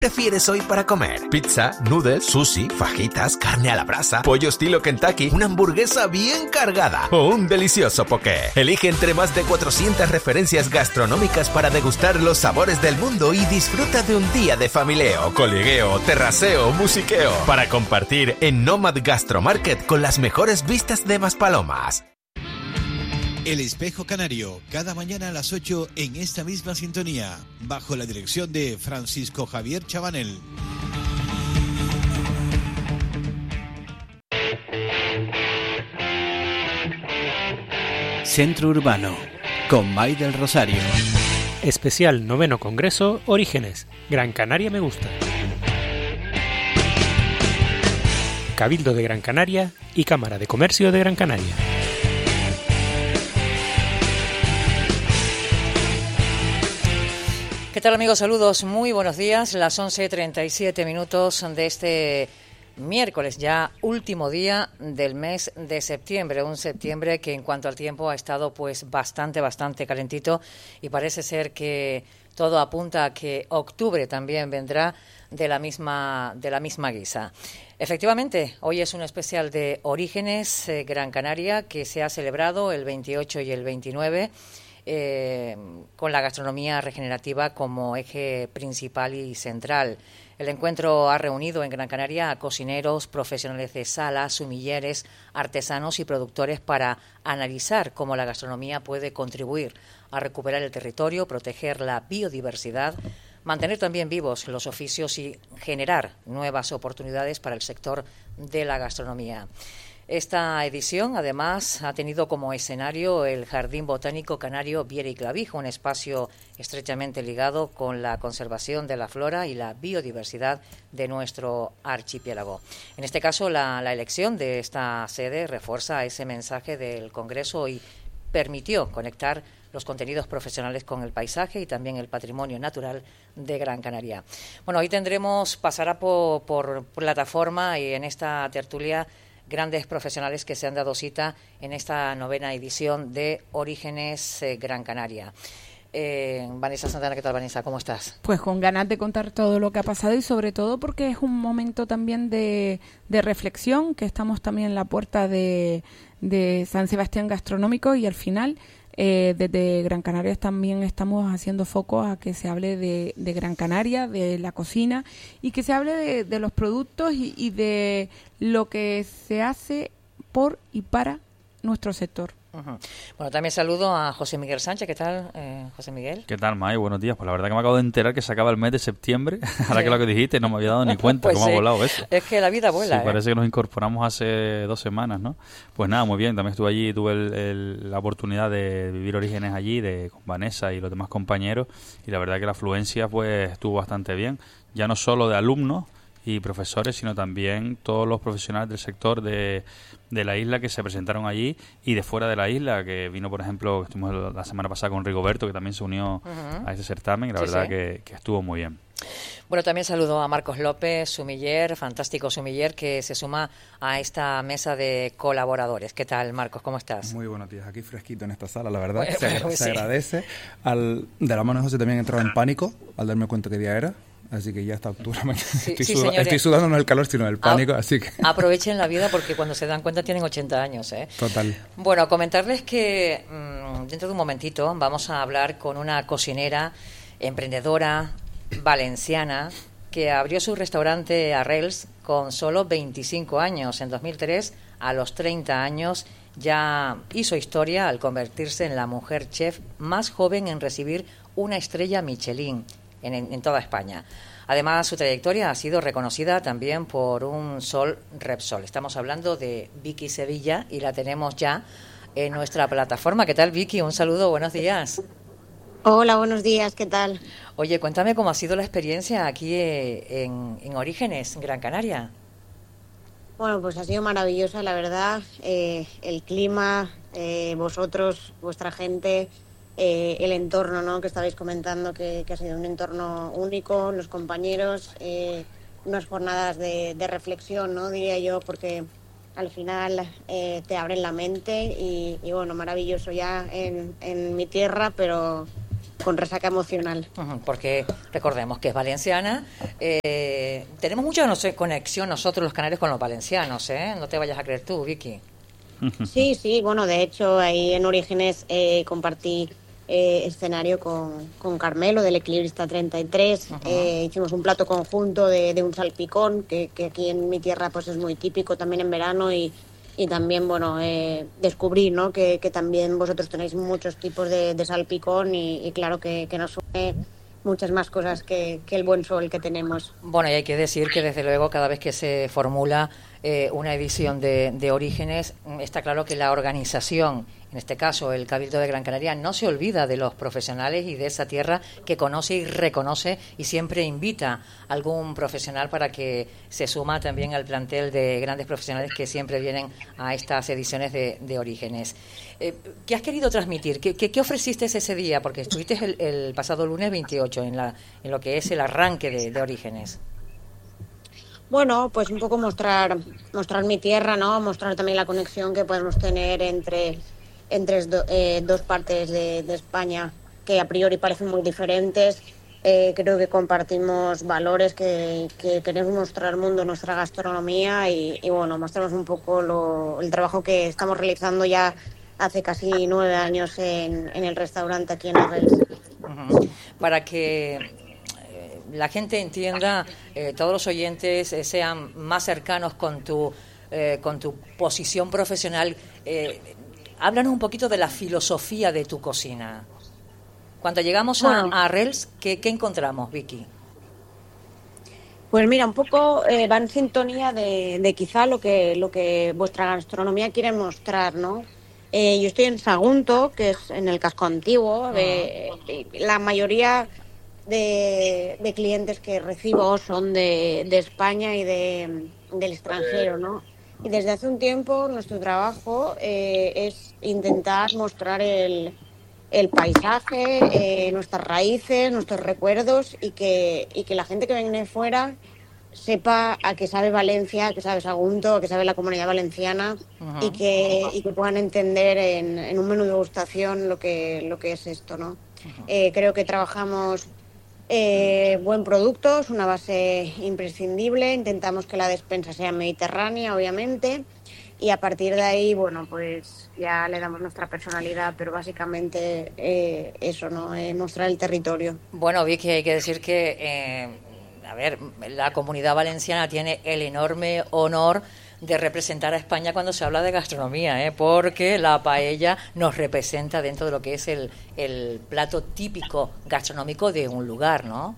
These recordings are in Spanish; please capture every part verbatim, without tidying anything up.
¿Prefieres hoy para comer? ¿Pizza, noodles, sushi, fajitas, carne a la brasa, pollo estilo Kentucky, una hamburguesa bien cargada o un delicioso poké? Elige entre más de cuatrocientas referencias gastronómicas para degustar los sabores del mundo y disfruta de un día de familieo, coligueo, terraceo, musiqueo para compartir en Nomad Gastromarket con las mejores vistas de Maspalomas. El Espejo Canario, cada mañana a las ocho en esta misma sintonía, bajo la dirección de Francisco Javier Chabanel. Centro Urbano, con May del Rosario. Especial Noveno Congreso Orígenes, Gran Canaria me gusta. Cabildo de Gran Canaria y Cámara de Comercio de Gran Canaria. ¿Qué tal, amigos? Saludos, muy buenos días. Las once treinta y siete minutos de este miércoles, ya último día del mes de septiembre. Un septiembre que en cuanto al tiempo ha estado pues bastante, bastante calentito y parece ser que todo apunta a que octubre también vendrá de la misma, de la misma guisa. Efectivamente, hoy es un especial de Orígenes eh, Gran Canaria que se ha celebrado el veintiocho y el veintinueve. Eh, con la gastronomía regenerativa como eje principal y central. El encuentro ha reunido en Gran Canaria a cocineros, profesionales de sala, sumilleres, artesanos y productores para analizar cómo la gastronomía puede contribuir a recuperar el territorio, proteger la biodiversidad, mantener también vivos los oficios y generar nuevas oportunidades para el sector de la gastronomía. Esta edición, además, ha tenido como escenario el Jardín Botánico Canario Viera y Clavijo, un espacio estrechamente ligado con la conservación de la flora y la biodiversidad de nuestro archipiélago. En este caso, la, la elección de esta sede refuerza ese mensaje del Congreso y permitió conectar los contenidos profesionales con el paisaje y también el patrimonio natural de Gran Canaria. Bueno, hoy tendremos, pasará por, por plataforma y en esta tertulia grandes profesionales que se han dado cita en esta novena edición de Orígenes eh, Gran Canaria. Eh, Vanessa Santana, ¿qué tal, Vanessa? ¿Cómo estás? Pues con ganas de contar todo lo que ha pasado y sobre todo porque es un momento también de, de reflexión, que estamos también en la puerta de, de San Sebastián Gastronómico y al final eh, desde Gran Canaria también estamos haciendo foco a que se hable de, de Gran Canaria, de la cocina y que se hable de, de los productos y, y de lo que se hace por y para nuestro sector. Uh-huh. Bueno, también saludo a José Miguel Sánchez. ¿Qué tal, eh, José Miguel? ¿Qué tal, May? Buenos días. Pues la verdad que me acabo de enterar que se acaba el mes de septiembre. Ahora sí. Que lo que dijiste no me había dado ni cuenta. Pues cómo sí. ha volado eso. Es que la vida vuela. Sí, ¿eh? Parece que nos incorporamos hace dos semanas, ¿no? Pues nada, muy bien. También estuve allí, tuve el, el, la oportunidad de vivir Orígenes allí, de con Vanessa y los demás compañeros. Y la verdad que la afluencia pues estuvo bastante bien. Ya no solo de alumnos y profesores, sino también todos los profesionales del sector de, de la isla que se presentaron allí y de fuera de la isla, que vino, por ejemplo, estuvimos la semana pasada con Rigoberto, que también se unió uh-huh. a ese certamen, y la sí, verdad sí. Que, que estuvo muy bien. Bueno, también saludo a Marcos López, sumiller, fantástico sumiller, que se suma a esta mesa de colaboradores. ¿Qué tal, Marcos? ¿Cómo estás? Muy buenos días. Aquí fresquito en esta sala, la verdad. Bueno, se, bueno, se sí. agradece. Al, de la mano de José también he entrado en pánico al darme cuenta qué día era. Así que ya a esta altura me sí, estoy, sí, suda, estoy sudando no el calor, sino el pánico. A- así que Aprovechen la vida porque cuando se dan cuenta tienen ochenta años. ¿eh? Total. Bueno, comentarles que mmm, dentro de un momentito vamos a hablar con una cocinera, emprendedora, valenciana, que abrió su restaurante Arrels con solo veinticinco años. En dos mil tres, a los treinta años, ya hizo historia al convertirse en la mujer chef más joven en recibir una estrella Michelin en, en, en toda España. Además, su trayectoria ha sido reconocida también por un Sol Repsol. Estamos hablando de Vicky Sevilla y la tenemos ya en nuestra plataforma. ¿Qué tal, Vicky? Un saludo, buenos días. Hola, buenos días, ¿qué tal? Oye, cuéntame cómo ha sido la experiencia aquí eh, en, en Orígenes, en Gran Canaria. Bueno, pues ha sido maravillosa, la verdad. Eh, el clima, eh, vosotros, vuestra gente, eh, el entorno, ¿no?, que estabais comentando, que, que ha sido un entorno único, los compañeros, eh, unas jornadas de, de reflexión, ¿no?, diría yo, porque al final eh, te abren la mente y, y bueno, maravilloso ya en, en mi tierra, pero con resaca emocional. Porque recordemos que es valenciana. Eh, tenemos mucha no sé, conexión nosotros los canarios con los valencianos, ¿eh? No te vayas a creer tú, Vicky. Sí, sí, bueno, de hecho ahí en Orígenes eh, compartí eh, escenario con, con Carmelo del Equilibrista treinta y tres. Uh-huh. eh, hicimos un plato conjunto de, de un salpicón que, que aquí en mi tierra pues es muy típico también en verano y, y también, bueno, eh, descubrí, ¿no? que, que también vosotros tenéis muchos tipos de, de salpicón y, y claro que, que nos une muchas más cosas que, que el buen sol que tenemos. Bueno, y hay que decir que desde luego cada vez que se formula eh, una edición de, de Orígenes, está claro que la organización, en este caso el Cabildo de Gran Canaria, no se olvida de los profesionales y de esa tierra que conoce y reconoce y siempre invita a algún profesional para que se suma también al plantel de grandes profesionales que siempre vienen a estas ediciones de, de Orígenes. Eh, ¿Qué has querido transmitir? ¿Qué, qué, qué ofreciste ese día? Porque estuviste el, el pasado lunes veintiocho en, la, en lo que es el arranque de, de Orígenes. Bueno, pues un poco mostrar mostrar mi tierra, ¿no? Mostrar también la conexión que podemos tener entre, entre do, eh, dos partes de, de España que a priori parecen muy diferentes. Eh, creo que compartimos valores que, que queremos mostrar al mundo, nuestra gastronomía y, y bueno, mostramos un poco lo, el trabajo que estamos realizando ya hace casi nueve años en, en el restaurante aquí en Arrels. Uh-huh. Para que la gente entienda, eh, todos los oyentes eh, sean más cercanos con tu eh, con tu posición profesional. Eh, háblanos un poquito de la filosofía de tu cocina. Cuando llegamos bueno. a, a Arrels, ¿qué, ¿qué encontramos, Vicky? Pues mira, un poco eh, va en sintonía de, de quizá lo que lo que vuestra gastronomía quiere mostrar, ¿no? Eh, yo estoy en Sagunto, que es en el casco antiguo. Eh, la mayoría De, de clientes que recibo son de, de España y de, del extranjero, ¿no? Y desde hace un tiempo nuestro trabajo eh, es intentar mostrar el, el paisaje, eh, nuestras raíces, nuestros recuerdos y que, y que la gente que viene de fuera sepa a qué sabe Valencia, a qué sabe Sagunto, a qué sabe la Comunidad Valenciana. Uh-huh. y, que, y que puedan entender en, en un menú de degustación lo que, lo que es esto, ¿no? Uh-huh. Eh, creo que trabajamos Eh, buen producto, es una base imprescindible, intentamos que la despensa sea mediterránea, obviamente, y a partir de ahí, bueno, pues ya le damos nuestra personalidad, pero básicamente eh, eso, ¿no? Eh, mostrar el territorio. Bueno, Vicky, hay que decir que, eh, a ver, la Comunidad Valenciana tiene el enorme honor de representar a España cuando se habla de gastronomía, ¿eh? Porque la paella nos representa dentro de lo que es el, el plato típico gastronómico de un lugar, ¿no?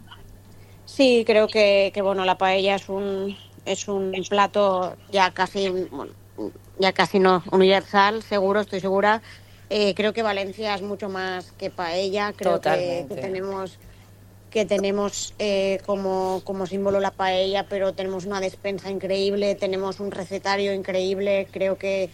Sí, creo que, que bueno, la paella es un es un plato ya casi bueno, ya casi no universal, seguro, estoy segura. Eh, creo que Valencia es mucho más que paella, creo que, que tenemos que tenemos eh, como, como símbolo la paella, pero tenemos una despensa increíble, tenemos un recetario increíble. Creo que,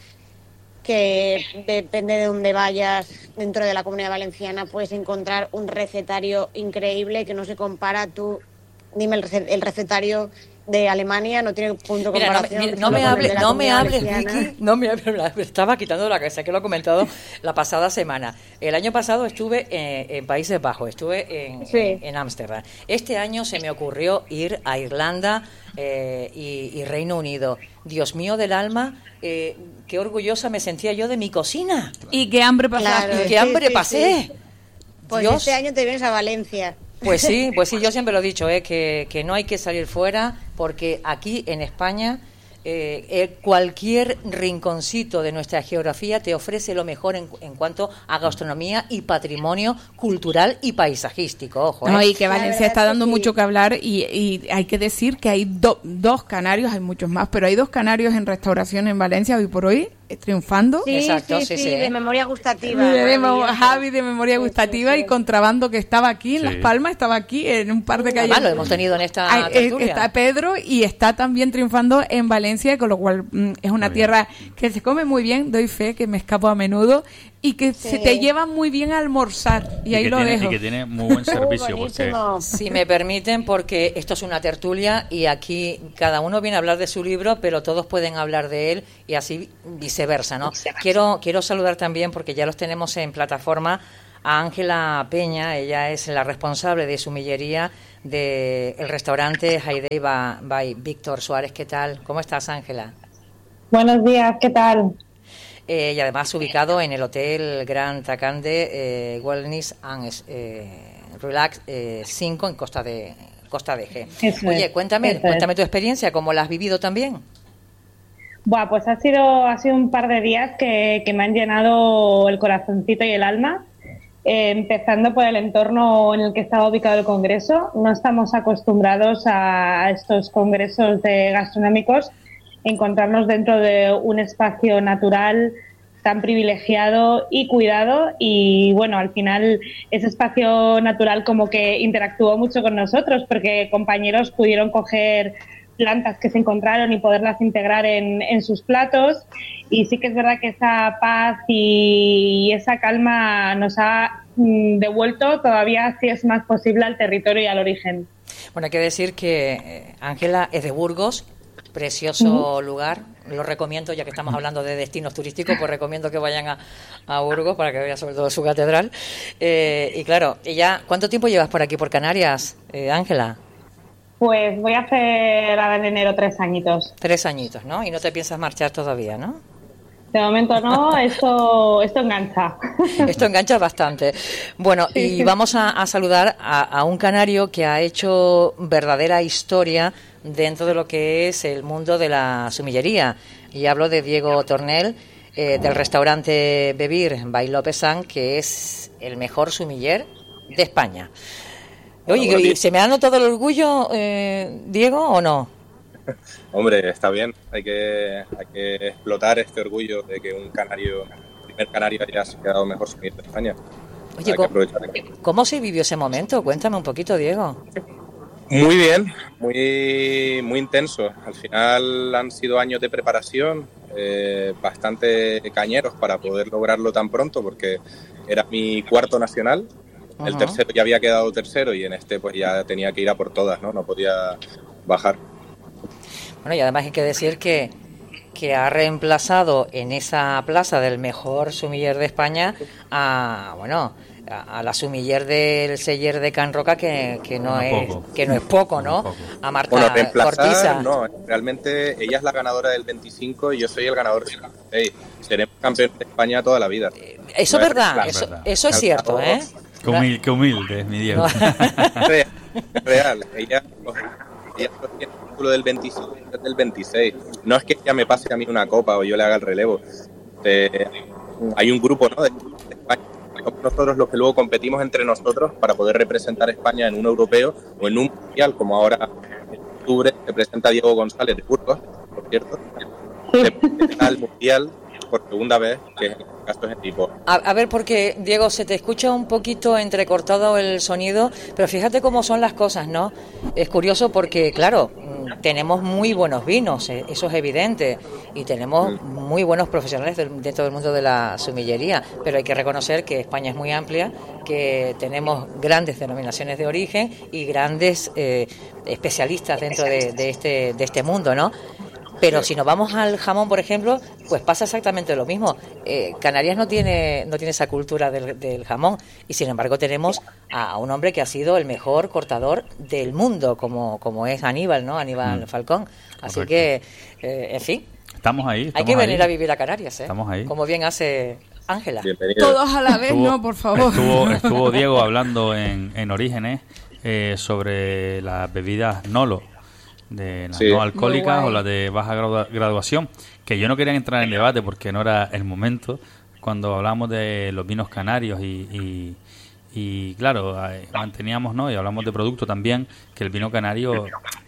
que depende de dónde vayas dentro de la Comunidad Valenciana, puedes encontrar un recetario increíble que no se compara. Tú, dime el, rec- el recetario de Alemania, no tiene punto de comparación. Mira, no me, no me hables, no me hables, Vicky, no me hables, me estaba quitando la cabeza, que lo he comentado la pasada semana. El año pasado estuve en, en Países Bajos, estuve en sí. en Ámsterdam. Este año se me ocurrió ir a Irlanda eh, y, y Reino Unido. Dios mío del alma, eh, qué orgullosa me sentía yo de mi cocina. Y qué hambre pasaste. Claro, y qué hambre sí, pasé. Sí. Pues Dios. Este año te vienes a Valencia. Pues sí, pues sí, yo siempre lo he dicho, eh, que, que no hay que salir fuera, porque aquí en España eh, eh, cualquier rinconcito de nuestra geografía te ofrece lo mejor en, en cuanto a gastronomía y patrimonio cultural y paisajístico, ojo. ¿eh? No, y que Valencia está dando sí. mucho que hablar y, y hay que decir que hay do, dos canarios, hay muchos más, pero hay dos canarios en restauración en Valencia hoy por hoy, triunfando. Sí, Exacto, sí, sí, sí, sí, de memoria gustativa. De, de Javi de memoria gustativa sí, sí, sí. y Contrabando, que estaba aquí en sí. Las Palmas, estaba aquí en un par de calles. Además, lo hemos tenido en esta Hay, tertulia. Está Pedro y está también triunfando en Valencia, con lo cual mm, es una muy tierra bien. Que se come muy bien, doy fe que me escapo a menudo y que sí. se te lleva muy bien a almorzar y, y ahí lo tiene, dejo. Y que tiene muy buen servicio. porque... Si me permiten, porque esto es una tertulia y aquí cada uno viene a hablar de su libro, pero todos pueden hablar de él y así viceversa, ¿no? Quiero quiero saludar también, porque ya los tenemos en plataforma, a Ángela Peña. Ella es la responsable de sumillería del restaurante Haidey by Víctor Suárez. ¿Qué tal? ¿Cómo estás, Ángela? Buenos días, ¿qué tal? Eh, y además ubicado en el Hotel Gran Tracande eh, Wellness and eh, Relax eh, cinco en Costa de Costa de G. Eso Oye, es, cuéntame, eso cuéntame es. tu experiencia, ¿cómo la has vivido también? Buah, pues ha sido, ha sido un par de días que, que me han llenado el corazoncito y el alma. Eh, empezando por el entorno en el que estaba ubicado el congreso. No estamos acostumbrados a, a estos congresos de gastronómicos, encontrarnos dentro de un espacio natural tan privilegiado y cuidado, y bueno, al final ese espacio natural como que interactuó mucho con nosotros, porque compañeros pudieron coger plantas que se encontraron y poderlas integrar en, en sus platos, y sí que es verdad que esa paz y esa calma nos ha mm, devuelto todavía, si es más posible, al territorio y al origen. Bueno, hay que decir que Ángela es de Burgos, precioso uh-huh. lugar, lo recomiendo, ya que estamos hablando de destinos turísticos, pues recomiendo que vayan a, a Burgos para que vean sobre todo su catedral. Eh, y claro, ella, ¿cuánto tiempo llevas por aquí, por Canarias, eh, Ángela? Pues voy a hacer ahora en enero tres añitos. Tres añitos, ¿no? Y no te piensas marchar todavía, ¿no? De momento no, esto, esto engancha. Esto engancha bastante. Bueno, sí, y sí. vamos a, a saludar a, a un canario que ha hecho verdadera historia dentro de lo que es el mundo de la sumillería. Y hablo de Diego Tornel, eh, del restaurante Bebir by López San, que es el mejor sumiller de España. Oye, ¿se me ha notado el orgullo, eh, Diego, o no? Hombre, está bien. Hay que, hay que explotar este orgullo de que un canario, el primer canario, haya quedado mejor sumiller de España. Oye, ¿cómo, ¿cómo se vivió ese momento? Cuéntame un poquito, Diego. Muy bien, muy, muy intenso. Al final han sido años de preparación, eh, bastante cañeros para poder lograrlo tan pronto, porque era mi cuarto nacional. El uh-huh. tercero ya había quedado tercero y en este pues ya tenía que ir a por todas, ¿no? No podía bajar. Bueno, y además hay que decir que, que ha reemplazado en esa plaza del mejor sumiller de España a, bueno, a, a la sumiller del Seller de Can Roca, que, que, no, no es, que no es poco, ¿no? Poco. A Marta bueno, reemplazar, Cortiza. No, realmente ella es la ganadora del veinticinco y yo soy el ganador del veintiséis. Seremos campeones de España toda la vida. Eso es verdad, claro, eso, verdad. eso es cierto, ¿eh? Qué humilde, qué humilde, mi Diego. No. Real, real. Ella, ella tiene el título del veinticinco, del veintiséis. No es que ella me pase a mí una copa o yo le haga el relevo. Eh, hay un grupo, ¿no?, de, de España. Somos nosotros los que luego competimos entre nosotros para poder representar a España en un europeo o en un mundial, como ahora en octubre se presenta Diego González de Burgos, por cierto. Se presenta al mundial por segunda vez, que en este caso es el tipo. A, a ver, porque, Diego, se te escucha un poquito entrecortado el sonido, pero fíjate cómo son las cosas, ¿no? Es curioso porque, claro, tenemos muy buenos vinos, eso es evidente, y tenemos muy buenos profesionales del, dentro del mundo de la sumillería, pero hay que reconocer que España es muy amplia, que tenemos grandes denominaciones de origen y grandes eh, especialistas dentro de, de, este, de este mundo, ¿no? Pero si nos vamos al jamón, por ejemplo, pues pasa exactamente lo mismo. Eh, Canarias no tiene no tiene esa cultura del, del jamón, y sin embargo tenemos a un hombre que ha sido el mejor cortador del mundo, como como es Aníbal, ¿no? Aníbal mm. Falcón. Así Correcto. que, eh, en fin. Estamos ahí. Estamos hay que venir ahí. a vivir a Canarias, ¿eh? Estamos ahí. Como bien hace Ángela. Todos a la vez, estuvo, no, por favor. Estuvo, estuvo Diego hablando en, en Orígenes eh, sobre las bebidas Nolo, de las sí. no alcohólicas o las de baja gradua- graduación, que yo no quería entrar en debate porque no era el momento cuando hablamos de los vinos canarios y, y, y claro, manteníamos, ¿no? Y hablamos de producto también, que el vino canario,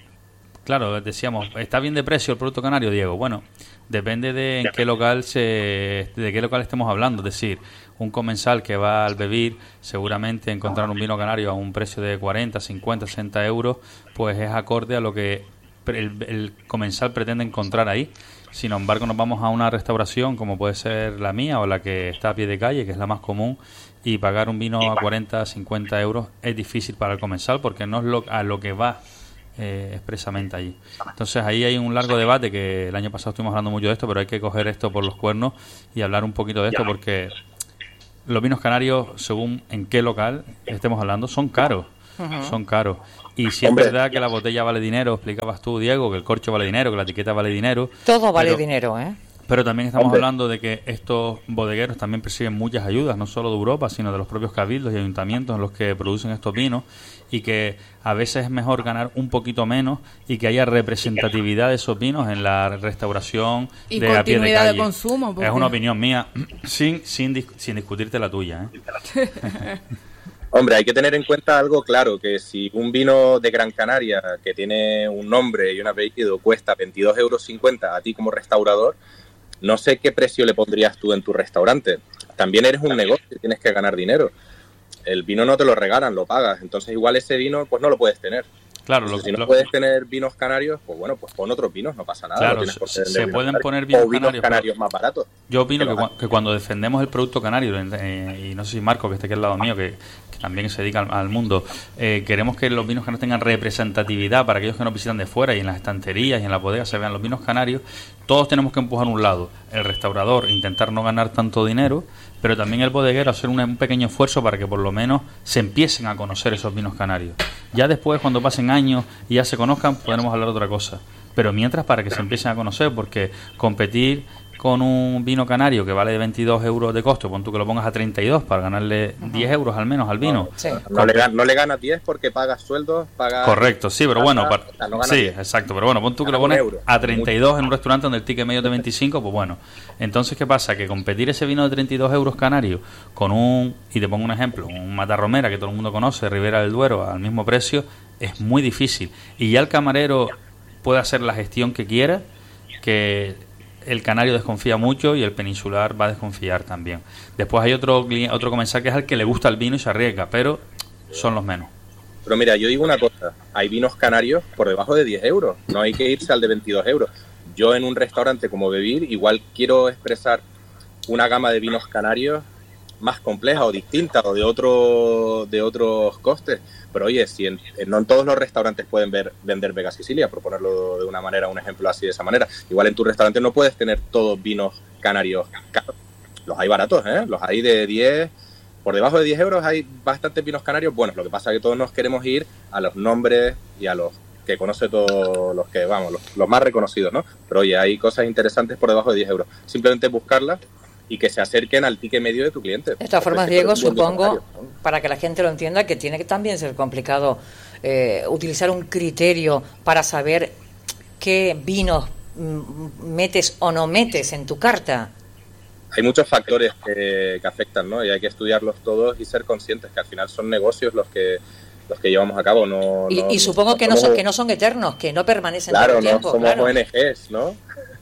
claro, decíamos, ¿está bien de precio el producto canario, Diego? Bueno, depende de en qué local se, de qué local estemos hablando, es decir, un comensal que va al Bebir, seguramente encontrar un vino canario a un precio de cuarenta, cincuenta, sesenta euros, pues es acorde a lo que el, el comensal pretende encontrar ahí. Sin embargo, nos vamos a una restauración como puede ser la mía o la que está a pie de calle, que es la más común, y pagar un vino a cuarenta, cincuenta euros es difícil para el comensal porque no es lo, a lo que va eh, expresamente allí. Entonces ahí hay un largo debate, que el año pasado estuvimos hablando mucho de esto, pero hay que coger esto por los cuernos y hablar un poquito de esto porque los vinos canarios, según en qué local estemos hablando, son caros. Uh-huh. Son caros. Y si es verdad que la botella vale dinero, explicabas tú, Diego, que el corcho vale dinero, que la etiqueta vale dinero. Todo vale pero, dinero, ¿eh? Pero también estamos Hombre. hablando de que estos bodegueros también perciben muchas ayudas, no solo de Europa, sino de los propios cabildos y ayuntamientos en los que producen estos vinos, y que a veces es mejor ganar un poquito menos y que haya representatividad de esos vinos en la restauración y de a pie de continuidad calle. de consumo. Porque... Es una opinión mía, sin, sin, dis- sin discutirte la tuya, ¿eh? Hombre, hay que tener en cuenta algo claro, que si un vino de Gran Canaria que tiene un nombre y un apellido cuesta veintidós euros cincuenta a ti como restaurador, no sé qué precio le pondrías tú en tu restaurante. También eres un negocio y tienes que ganar dinero. El vino no te lo regalan, lo pagas. Entonces igual ese vino pues no lo puedes tener. Claro, Entonces, lo, si no lo, puedes tener vinos canarios, pues bueno, pues pon otros vinos, no pasa nada. Claro, no tienes por qué se, vender se vinos pueden canarios. poner vinos o vinos canarios, canarios pero más baratos. Yo opino que, que, cua- que cuando defendemos el producto canario, eh, y no sé si Marco, que está aquí al lado mío, que, que también se dedica al, al mundo, eh, queremos que los vinos canarios tengan representatividad para aquellos que nos visitan de fuera, y en las estanterías y en las bodegas se vean los vinos canarios. Todos tenemos que empujar un lado, el restaurador intentar no ganar tanto dinero, pero también el bodeguero hacer un, un pequeño esfuerzo para que por lo menos se empiecen a conocer esos vinos canarios. Ya después, cuando pasen años y ya se conozcan, podremos hablar de otra cosa. Pero mientras, para que se empiecen a conocer, porque competir con un vino canario que vale veintidós euros de costo, pon tú que lo pongas a treinta y dos para ganarle uh-huh. diez euros al menos al vino. No, sí. no, le, no le ganas diez porque pagas sueldos, pagas... Correcto, sí, pero bueno, para, o sea, no sí, diez. Exacto, pero bueno, pon tú que lo pones a treinta y dos en un restaurante donde el ticket medio es de veinticinco, pues bueno. Entonces, ¿qué pasa? Que competir ese vino de treinta y dos euros canario con un, y te pongo un ejemplo, un Matarromera que todo el mundo conoce, Ribera del Duero, al mismo precio, es muy difícil. Y ya el camarero puede hacer la gestión que quiera, que el canario desconfía mucho y el peninsular va a desconfiar también. Después hay otro otro comensal que es al que le gusta el vino y se arriesga, pero son los menos. Pero mira, yo digo una cosa, hay vinos canarios por debajo de diez euros, no hay que irse al de veintidós euros. Yo en un restaurante como Bebir igual quiero expresar una gama de vinos canarios más compleja o distinta o de otro de otros costes. Pero oye, si en, no en todos los restaurantes pueden ver, vender Vega Sicilia, por ponerlo de una manera, un ejemplo así de esa manera. Igual en tu restaurante no puedes tener todos vinos canarios caros. Los hay baratos, ¿eh? Los hay de diez, por debajo de diez euros hay bastantes vinos canarios buenos. Lo que pasa es que todos nos queremos ir a los nombres y a los que conoce todos los que, vamos, los, los más reconocidos, ¿no? Pero oye, hay cosas interesantes por debajo de diez euros. Simplemente buscarlas y que se acerquen al ticket medio de tu cliente. De todas formas, Diego, supongo, para que la gente lo entienda, que tiene que también ser complicado eh, utilizar un criterio para saber qué vinos metes o no metes en tu carta. Hay muchos factores que, que afectan, ¿no? Y hay que estudiarlos todos y ser conscientes que al final son negocios los que los que llevamos a cabo. No, y, no, y supongo no que, no somos, son, que no son eternos, que no permanecen claro, todo el tiempo. No somos claro, O N Ges, ¿no?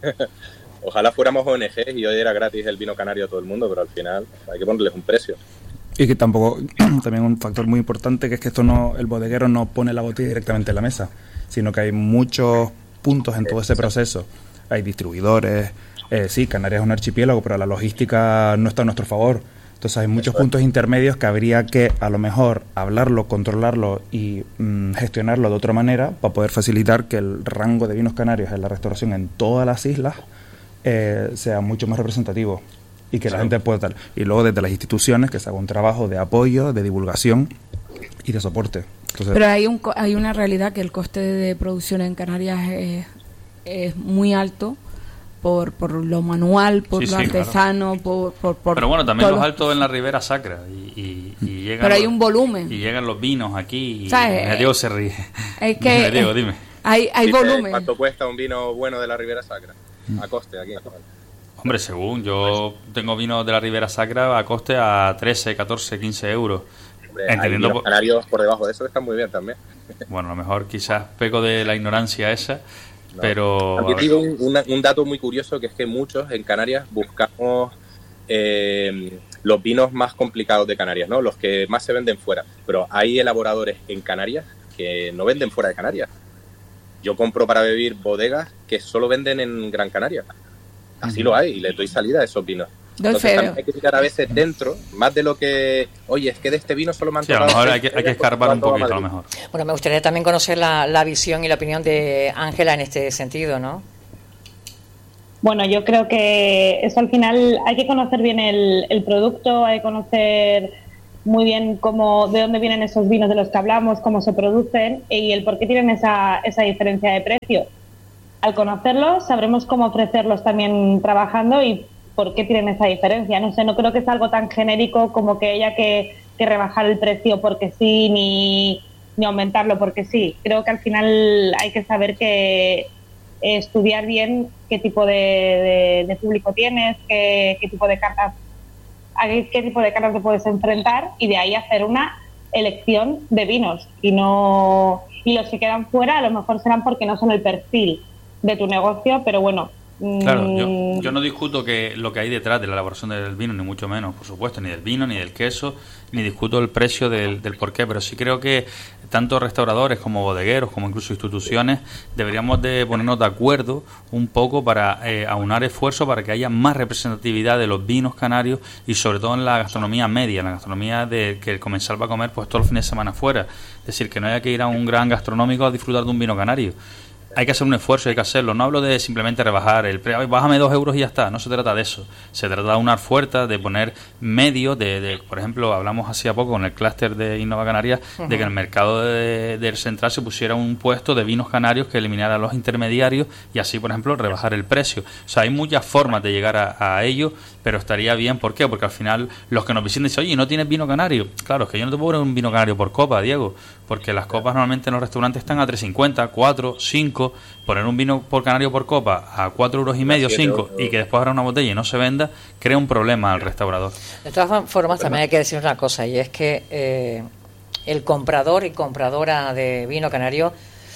Ojalá fuéramos O N Ges y hoy era gratis el vino canario a todo el mundo, pero al final hay que ponerles un precio. Y que tampoco, también un factor muy importante, que es que esto no, el bodeguero no pone la botella directamente en la mesa, sino que hay muchos puntos en todo ese proceso. Hay distribuidores, eh, sí, Canarias es un archipiélago, pero la logística no está a nuestro favor. Entonces hay muchos puntos intermedios que habría que, a lo mejor, hablarlo, controlarlo y mmm, gestionarlo de otra manera para poder facilitar que el rango de vinos canarios en la restauración en todas las islas eh, sea mucho más representativo y que sí. La gente pueda tal. Y luego desde las instituciones que se haga un trabajo de apoyo, de divulgación y de soporte. Entonces, pero hay, un, hay una realidad que el coste de producción en Canarias es, es muy alto. Por, por lo manual, por sí, lo sí, artesano, claro. por, por, por... Pero bueno, también los los... altos en la Ribera Sacra. Y, y, y llegan Pero hay los, un volumen. Y llegan los vinos aquí y ¿sabes? Diego se ríe. Es que... Diego, dime. Hay, hay Dice, volumen. ¿cuánto cuesta un vino bueno de la Ribera Sacra? A coste, aquí. Hombre, según, yo tengo vinos de la Ribera Sacra a coste a trece, catorce, quince euros. Hombre, entendiendo hay vinos canarios por debajo de eso que están muy bien también. Bueno, a lo mejor quizás peco de la ignorancia esa. No. Pero también digo un, un, un dato muy curioso, que es que muchos en Canarias buscamos eh, los vinos más complicados de Canarias, ¿no? Los que más se venden fuera. Pero hay elaboradores en Canarias que no venden fuera de Canarias. Yo compro para beber bodegas que solo venden en Gran Canaria. Así uh-huh. lo hay y les doy salida a esos vinos. Entonces también hay que mirar a veces dentro, más de lo que, oye, es que de este vino solo me han sí, a lo mejor hay que, hay que escarbar un poquito, a lo mejor. Bueno, me gustaría también conocer la, la visión y la opinión de Ángela en este sentido, ¿no? Bueno, yo creo que eso al final hay que conocer bien el, el producto, hay que conocer muy bien cómo, de dónde vienen esos vinos de los que hablamos, cómo se producen y el por qué tienen esa, esa diferencia de precio. Al conocerlos sabremos cómo ofrecerlos también trabajando y por qué tienen esa diferencia. No sé, no creo que sea algo tan genérico como que haya que, que rebajar el precio porque sí, ni, ni aumentarlo porque sí. Creo que al final hay que saber que eh, estudiar bien qué tipo de, de, de público tienes, qué, qué tipo de cartas, a qué, qué tipo de cartas te puedes enfrentar y de ahí hacer una elección de vinos. Y no y los que quedan fuera a lo mejor serán porque no son el perfil de tu negocio, pero bueno. Claro, yo, yo no discuto que lo que hay detrás de la elaboración del vino, ni mucho menos, por supuesto, ni del vino, ni del queso, ni discuto el precio del, del porqué, pero sí creo que tanto restauradores como bodegueros, como incluso instituciones, deberíamos de ponernos de acuerdo un poco para eh, aunar esfuerzos para que haya más representatividad de los vinos canarios y sobre todo en la gastronomía media, en la gastronomía de que el comensal va a comer pues todos los fines de semana fuera. Es decir, que no haya que ir a un gran gastronómico a disfrutar de un vino canario. Hay que hacer un esfuerzo, hay que hacerlo. No hablo de simplemente rebajar el precio, bájame dos euros y ya está. No se trata de eso. Se trata de unar fuerzas, de poner medios, de, de, por ejemplo, hablamos hace poco con el clúster de Innova Canarias, uh-huh. de que en el mercado de, del central se pusiera un puesto de vinos canarios que eliminara a los intermediarios y así, por ejemplo, rebajar el precio. O sea, hay muchas formas de llegar a, a ello, pero estaría bien. ¿Por qué? Porque al final los que nos visitan dicen, oye, ¿no tienes vino canario? Claro, es que yo no te puedo poner un vino canario por copa, Diego, porque las copas normalmente en los restaurantes están a tres cincuenta, cuatro, cinco. Poner un vino por canario por copa a cuatro euros y medio, cinco, y que después habrá una botella y no se venda, crea un problema al restaurador. De todas formas, también hay que decir una cosa, y es que eh, el comprador y compradora de vino canario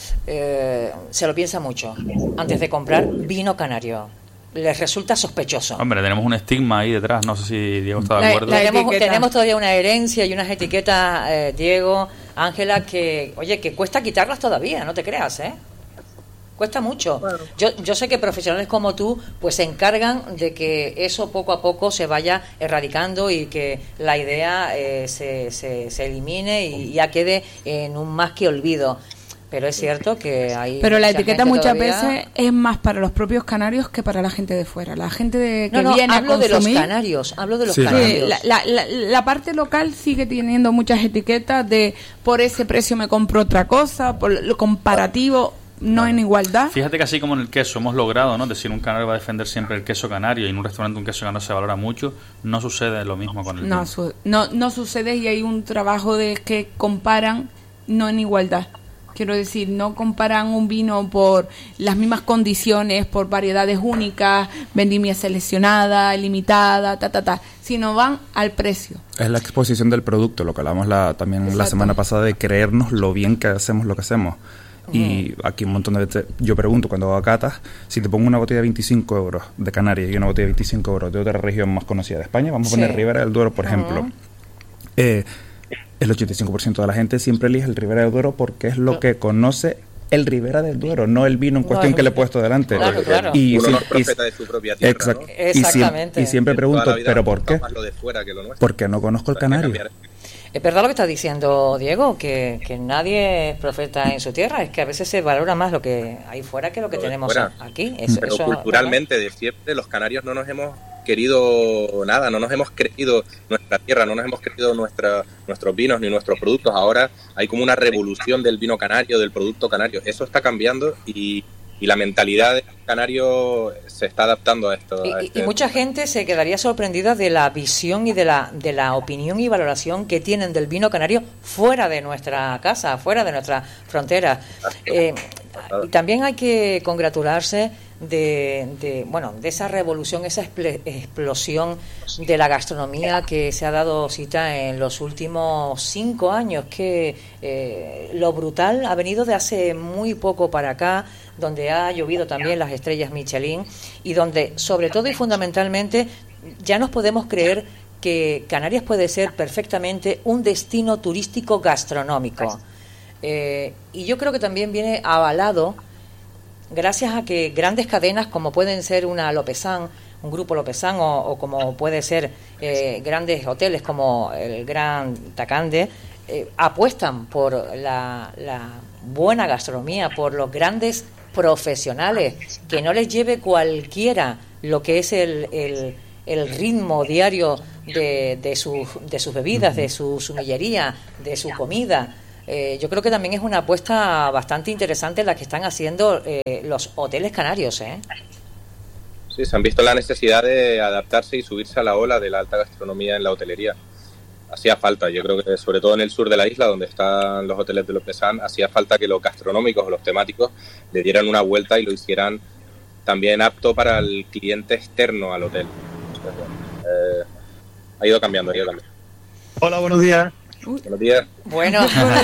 eh, se lo piensa mucho antes de comprar vino canario. Les resulta sospechoso. Hombre, tenemos un estigma ahí detrás, no sé si Diego está de acuerdo. La, la tenemos, tenemos todavía una herencia y unas etiquetas, eh, Diego, Ángela, que, oye, que cuesta quitarlas todavía, no te creas, ¿eh? Cuesta mucho. Bueno. Yo, yo sé que profesionales como tú pues se encargan de que eso poco a poco se vaya erradicando y que la idea eh, se, se, se elimine y ya quede en un más que olvido. Pero es cierto que hay... Pero la etiqueta muchas todavía... veces es más para los propios canarios que para la gente de fuera. La gente de, que no, no, viene hablo a consumir... de los canarios, hablo de los sí, canarios. La, la, la, la parte local sigue teniendo muchas etiquetas de por ese precio me compro otra cosa, por lo comparativo... No en igualdad. Fíjate que así como en el queso hemos logrado, ¿no? Decir un canario va a defender siempre el queso canario y en un restaurante un queso canario se valora mucho, no sucede lo mismo con el no, vino. Su, no, no sucede y hay un trabajo de que comparan no en igualdad. Quiero decir, no comparan un vino por las mismas condiciones, por variedades únicas, vendimia seleccionada, limitada, ta, ta, ta, sino van al precio. Es la exposición del producto, lo que hablamos la, también Exacto. la semana pasada de creernos lo bien que hacemos lo que hacemos. Y aquí un montón de veces yo pregunto cuando hago catas, si te pongo una botella de veinticinco euros de Canarias y una botella de veinticinco euros de otra región más conocida de España, vamos a poner sí. Ribera del Duero, por ejemplo. Uh-huh. eh, el ochenta y cinco por ciento de la gente siempre elige el Ribera del Duero porque es lo que conoce el Ribera del Duero, no el vino en cuestión no, que le he puesto delante. Claro, claro. Y, Uno sí, y, de su propia tierra, exact, ¿no? Exactamente. Y, y siempre pregunto, ¿pero por qué? Lo de fuera que lo porque no conozco el canario. Es verdad lo que está diciendo Diego, que, que nadie es profeta en su tierra, es que a veces se valora más lo que hay fuera que lo que lo tenemos fuera. Aquí. Eso, Pero eso, culturalmente, de siempre, los canarios no nos hemos querido nada, no nos hemos creído nuestra tierra, no nos hemos creído nuestra, nuestros vinos ni nuestros productos. Ahora hay como una revolución del vino canario, del producto canario. Eso está cambiando y... y la mentalidad del canario se está adaptando a esto. Y, a este y mucha gente se quedaría sorprendida de la visión y de la de la opinión y valoración que tienen del vino canario fuera de nuestra casa, fuera de nuestra frontera. Eh, y también hay que congratularse de, de bueno de esa revolución, esa explosión de la gastronomía que se ha dado cita en los últimos cinco años, que eh, lo brutal ha venido de hace muy poco para acá, donde ha llovido también las estrellas Michelin y donde, sobre todo y fundamentalmente, ya nos podemos creer que Canarias puede ser perfectamente un destino turístico gastronómico. Eh, y yo creo que también viene avalado gracias a que grandes cadenas como pueden ser una Lopezán, un grupo Lopezán o, o como puede ser eh, grandes hoteles como el Gran Tacande, eh, apuestan por la, la buena gastronomía, por los grandes profesionales, que no les lleve cualquiera lo que es el, el, el ritmo diario de, de, sus, de sus bebidas, de su sumillería, de su comida. Eh, yo creo que también es una apuesta bastante interesante la que están haciendo eh, los hoteles canarios, ¿eh? Sí, se han visto la necesidad de adaptarse y subirse a la ola de la alta gastronomía en la hotelería. Hacía falta, yo creo que sobre todo en el sur de la isla, donde están los hoteles de los Pesan, hacía falta que los gastronómicos o los temáticos le dieran una vuelta y lo hicieran también apto para el cliente externo al hotel. Entonces, bueno, eh, ha ido cambiando, ha ido cambiando. Hola, buenos días. Uy. Buenos días. Bueno,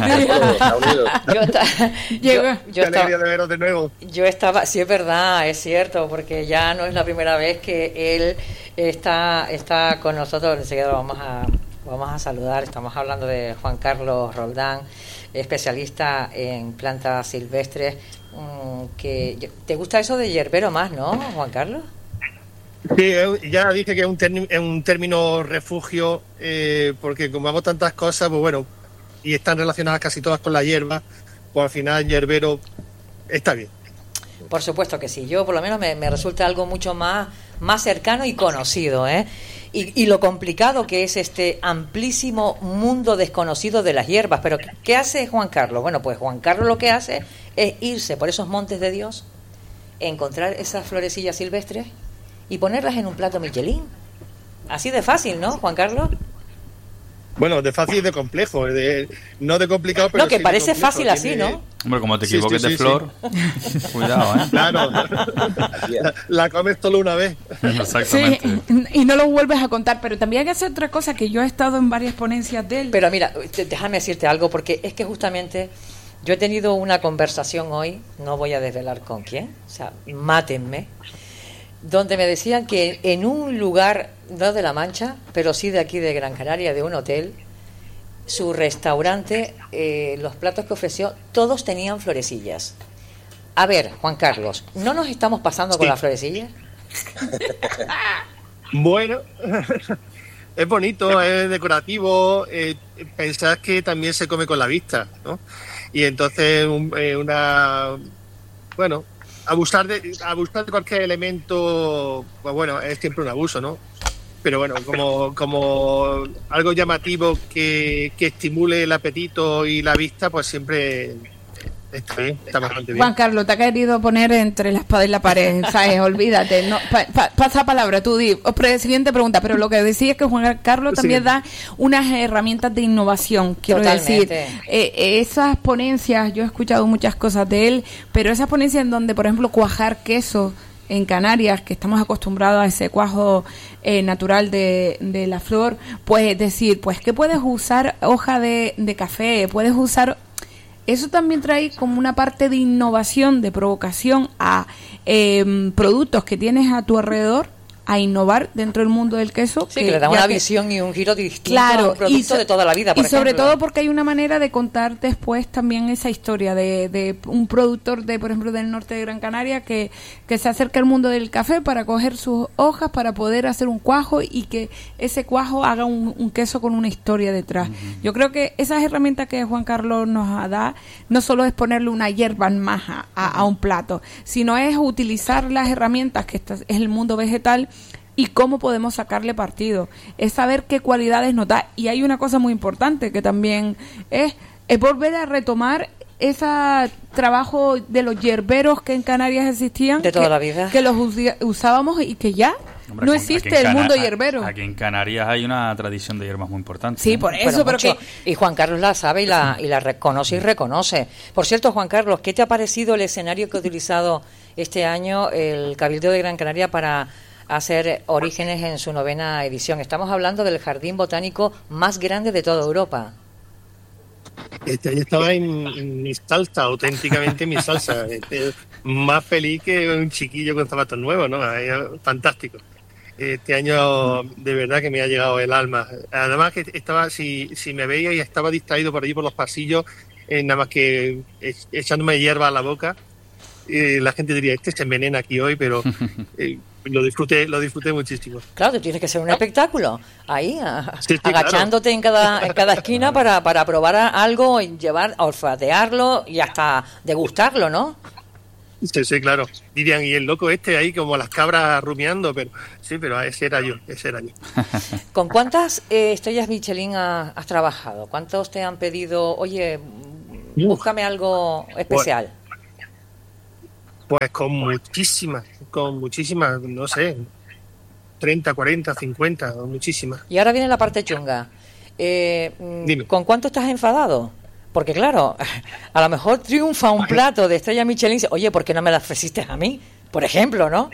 yo, ta, yo, yo, estaba, de veros de nuevo. yo estaba, sí es verdad, es cierto, porque ya no es la primera vez que él está, está con nosotros. Enseguida lo vamos a, vamos a saludar. Estamos hablando de Juan Carlos Roldán, especialista en plantas silvestres. Que, ¿te gusta eso de yerbero más, no, Juan Carlos? Sí, ya dije que es un, term- es un término refugio, eh, porque como hago tantas cosas, pues bueno, y están relacionadas casi todas con la hierba, pues al final yerbero está bien. Por supuesto que sí, yo por lo menos me, me resulta algo mucho más, más cercano y conocido, ¿eh? Y, y lo complicado que es este amplísimo mundo desconocido de las hierbas. Pero ¿qué hace Juan Carlos? Bueno, pues Juan Carlos lo que hace es irse por esos montes de Dios, encontrar esas florecillas silvestres y ponerlas en un plato Michelin. Así de fácil, ¿no, Juan Carlos? Bueno, de fácil y de complejo, de, no de complicado, pero no, que sí parece complejo, fácil así, tiene... ¿no? Hombre, como te Sí, equivoques sí, sí, de flor, sí. Cuidado, ¿eh? Claro, la, la comes solo una vez. Exactamente. Sí, y no lo vuelves a contar, pero también hay que hacer otra cosa, que yo he estado en varias ponencias de él. Pero mira, déjame decirte algo, porque es que justamente yo he tenido una conversación hoy, no voy a desvelar con quién, o sea, mátenme, donde me decían que en un lugar, no de La Mancha, pero sí de aquí de Gran Canaria, de un hotel, su restaurante, eh, los platos que ofreció, todos tenían florecillas. A ver, Juan Carlos, ¿no nos estamos pasando sí. con las florecillas? Bueno, es bonito, es decorativo, eh, pensad que también se come con la vista, ¿no? Y entonces un, eh, una... Bueno, abusar de, abusar de cualquier elemento, pues bueno, es siempre un abuso, ¿no? Pero bueno, como, como algo llamativo que, que estimule el apetito y la vista, pues siempre está bien, está bastante bien. Juan Carlos, te ha querido poner entre la espada y la pared, ¿sabes? Olvídate. No, pa, pa, pasa palabra, tú di. Siguiente pregunta, pero lo que decía es que Juan Carlos también sí. da unas herramientas de innovación, quiero Totalmente. decir. Eh, esas ponencias, yo he escuchado muchas cosas de él, pero esas ponencias en donde, por ejemplo, cuajar queso en Canarias, que estamos acostumbrados a ese cuajo eh, natural de, de la flor, pues decir, pues que puedes usar hoja de, de café, puedes usar... Eso también trae como una parte de innovación, de provocación a eh, productos que tienes a tu alrededor, a innovar dentro del mundo del queso. Sí, que, que le da una que, visión y un giro distinto claro, a un producto so, de toda la vida, por Y ejemplo. sobre todo porque hay una manera de contar después también esa historia de, de un productor, de por ejemplo, del norte de Gran Canaria que, que se acerca al mundo del café para coger sus hojas, para poder hacer un cuajo y que ese cuajo haga un, un queso con una historia detrás. Uh-huh. Yo creo que esas herramientas que Juan Carlos nos da, no solo es ponerle una hierba más a, a, a un plato, sino es utilizar las herramientas que está, es el mundo vegetal y cómo podemos sacarle partido, es saber qué cualidades nos da. Y hay una cosa muy importante que también es, es volver a retomar ese trabajo de los yerberos que en Canarias existían, de toda que, la vida, que los usábamos y que ya Hombre, no existe el Cana- mundo hierbero. Aquí en Canarias hay una tradición de hierbas muy importante. Sí, ¿eh? por eso, pero, pero que... Y Juan Carlos la sabe y la, y la reconoce y reconoce. Por cierto, Juan Carlos, ¿qué te ha parecido el escenario que ha utilizado este año el Cabildo de Gran Canaria para hacer Orígenes en su novena edición? Estamos hablando del jardín botánico más grande de toda Europa. Este año estaba en, en mi salsa, auténticamente en mi salsa. Este, más feliz que un chiquillo con zapatos nuevos, ¿no? Fantástico. Este año de verdad que me ha llegado el alma. Además que estaba, si, si me veía y estaba distraído por allí por los pasillos, eh, nada más que echándome hierba a la boca, eh, la gente diría, este se envenena aquí hoy, pero eh, lo disfruté lo disfruté muchísimo. Claro, te tienes que ser un espectáculo ahí, a, sí, sí, agachándote claro. en cada en cada esquina para, para probar algo, y llevar, a olfatearlo y hasta degustarlo, ¿no? Sí, sí, claro. Dirían, y el loco este ahí como las cabras rumiando, pero sí, pero ese era yo, ese era yo. ¿Con cuántas eh, estrellas Michelin ha- has trabajado? ¿Cuántos te han pedido, oye, búscame algo especial? Pues, pues con muchísimas, con muchísimas, no sé, treinta, cuarenta, cincuenta, muchísimas. Y ahora viene la parte chunga. Eh, mm, Dime. ¿Con cuánto estás enfadado? Porque claro, a lo mejor triunfa un plato de estrella Michelin y dice, oye, ¿por qué no me la ofreciste a mí? Por ejemplo, ¿no?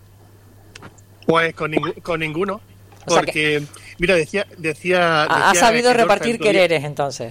Pues con, ningú- con ninguno. O sea Porque, mira, decía... decía, Ha, ha decía sabido Edorta repartir el otro día- quereres, entonces.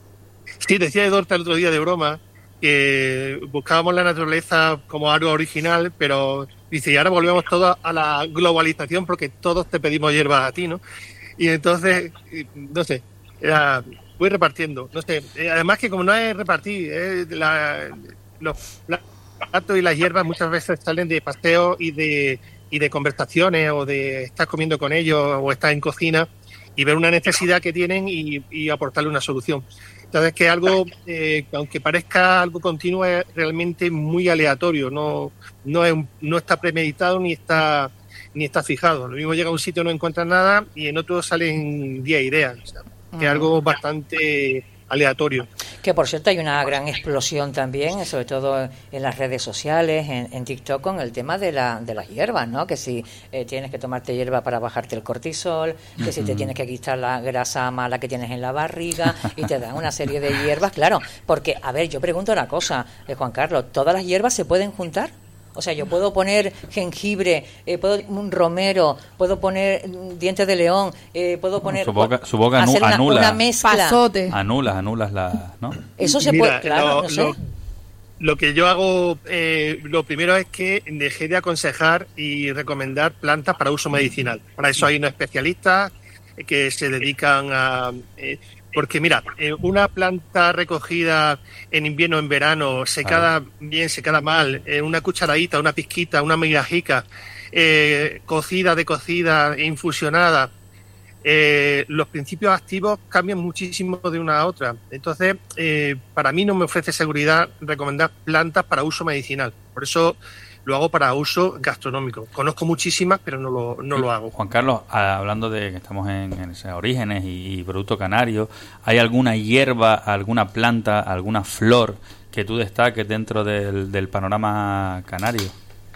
Sí, decía Edorta el otro día de broma que buscábamos la naturaleza como algo original, pero dice, y ahora volvemos todos a la globalización porque todos te pedimos hierbas a ti, ¿no? Y entonces, no sé, era, voy repartiendo, no sé. Además que como no es repartir, es la, los platos y las hierbas muchas veces salen de paseo y de, y de conversaciones o de estar comiendo con ellos o estar en cocina y ver una necesidad que tienen y, y aportarle una solución. Entonces, que algo, eh, aunque parezca algo continuo, es realmente muy aleatorio, no, no, es, un- no está premeditado ni está ni está fijado. Lo mismo llega a un sitio no encuentras nada y en otro salen diez ideas. O sea, que es algo bastante aleatorio. Que por cierto hay una gran explosión también, sobre todo en las redes sociales, en, en TikTok, con el tema de, la, de las hierbas, ¿no? Que si eh, tienes que tomarte hierba para bajarte el cortisol, que si te tienes que quitar la grasa mala que tienes en la barriga, y te dan una serie de hierbas, claro. Porque, a ver, yo pregunto una cosa, eh, Juan Carlos, ¿todas las hierbas se pueden juntar? O sea, yo puedo poner jengibre, eh, puedo un romero, puedo poner mm, dientes de león, eh, puedo poner... Su boca, su boca anu- hacer una, anula. una mezcla. Pasote. Anulas, anulas la, ¿no? Eso se Mira, puede, claro, lo, no sé. lo- lo que yo hago, eh, lo primero es que dejé de aconsejar y recomendar plantas para uso medicinal. Para eso hay unos especialistas que se dedican a... eh, porque mira, eh, una planta recogida en invierno o en verano, secada bien, secada mal, eh, una cucharadita, una pizquita, una migajica, eh, cocida, decocida, e infusionada, eh, los principios activos cambian muchísimo de una a otra. Entonces, eh, para mí no me ofrece seguridad recomendar plantas para uso medicinal. Por eso lo hago para uso gastronómico. Conozco muchísimas, pero no lo, no lo hago. Juan Carlos, a- hablando de que estamos en, en esos orígenes y, y producto canario, ¿hay alguna hierba, alguna planta, alguna flor que tú destaques dentro del, del panorama canario?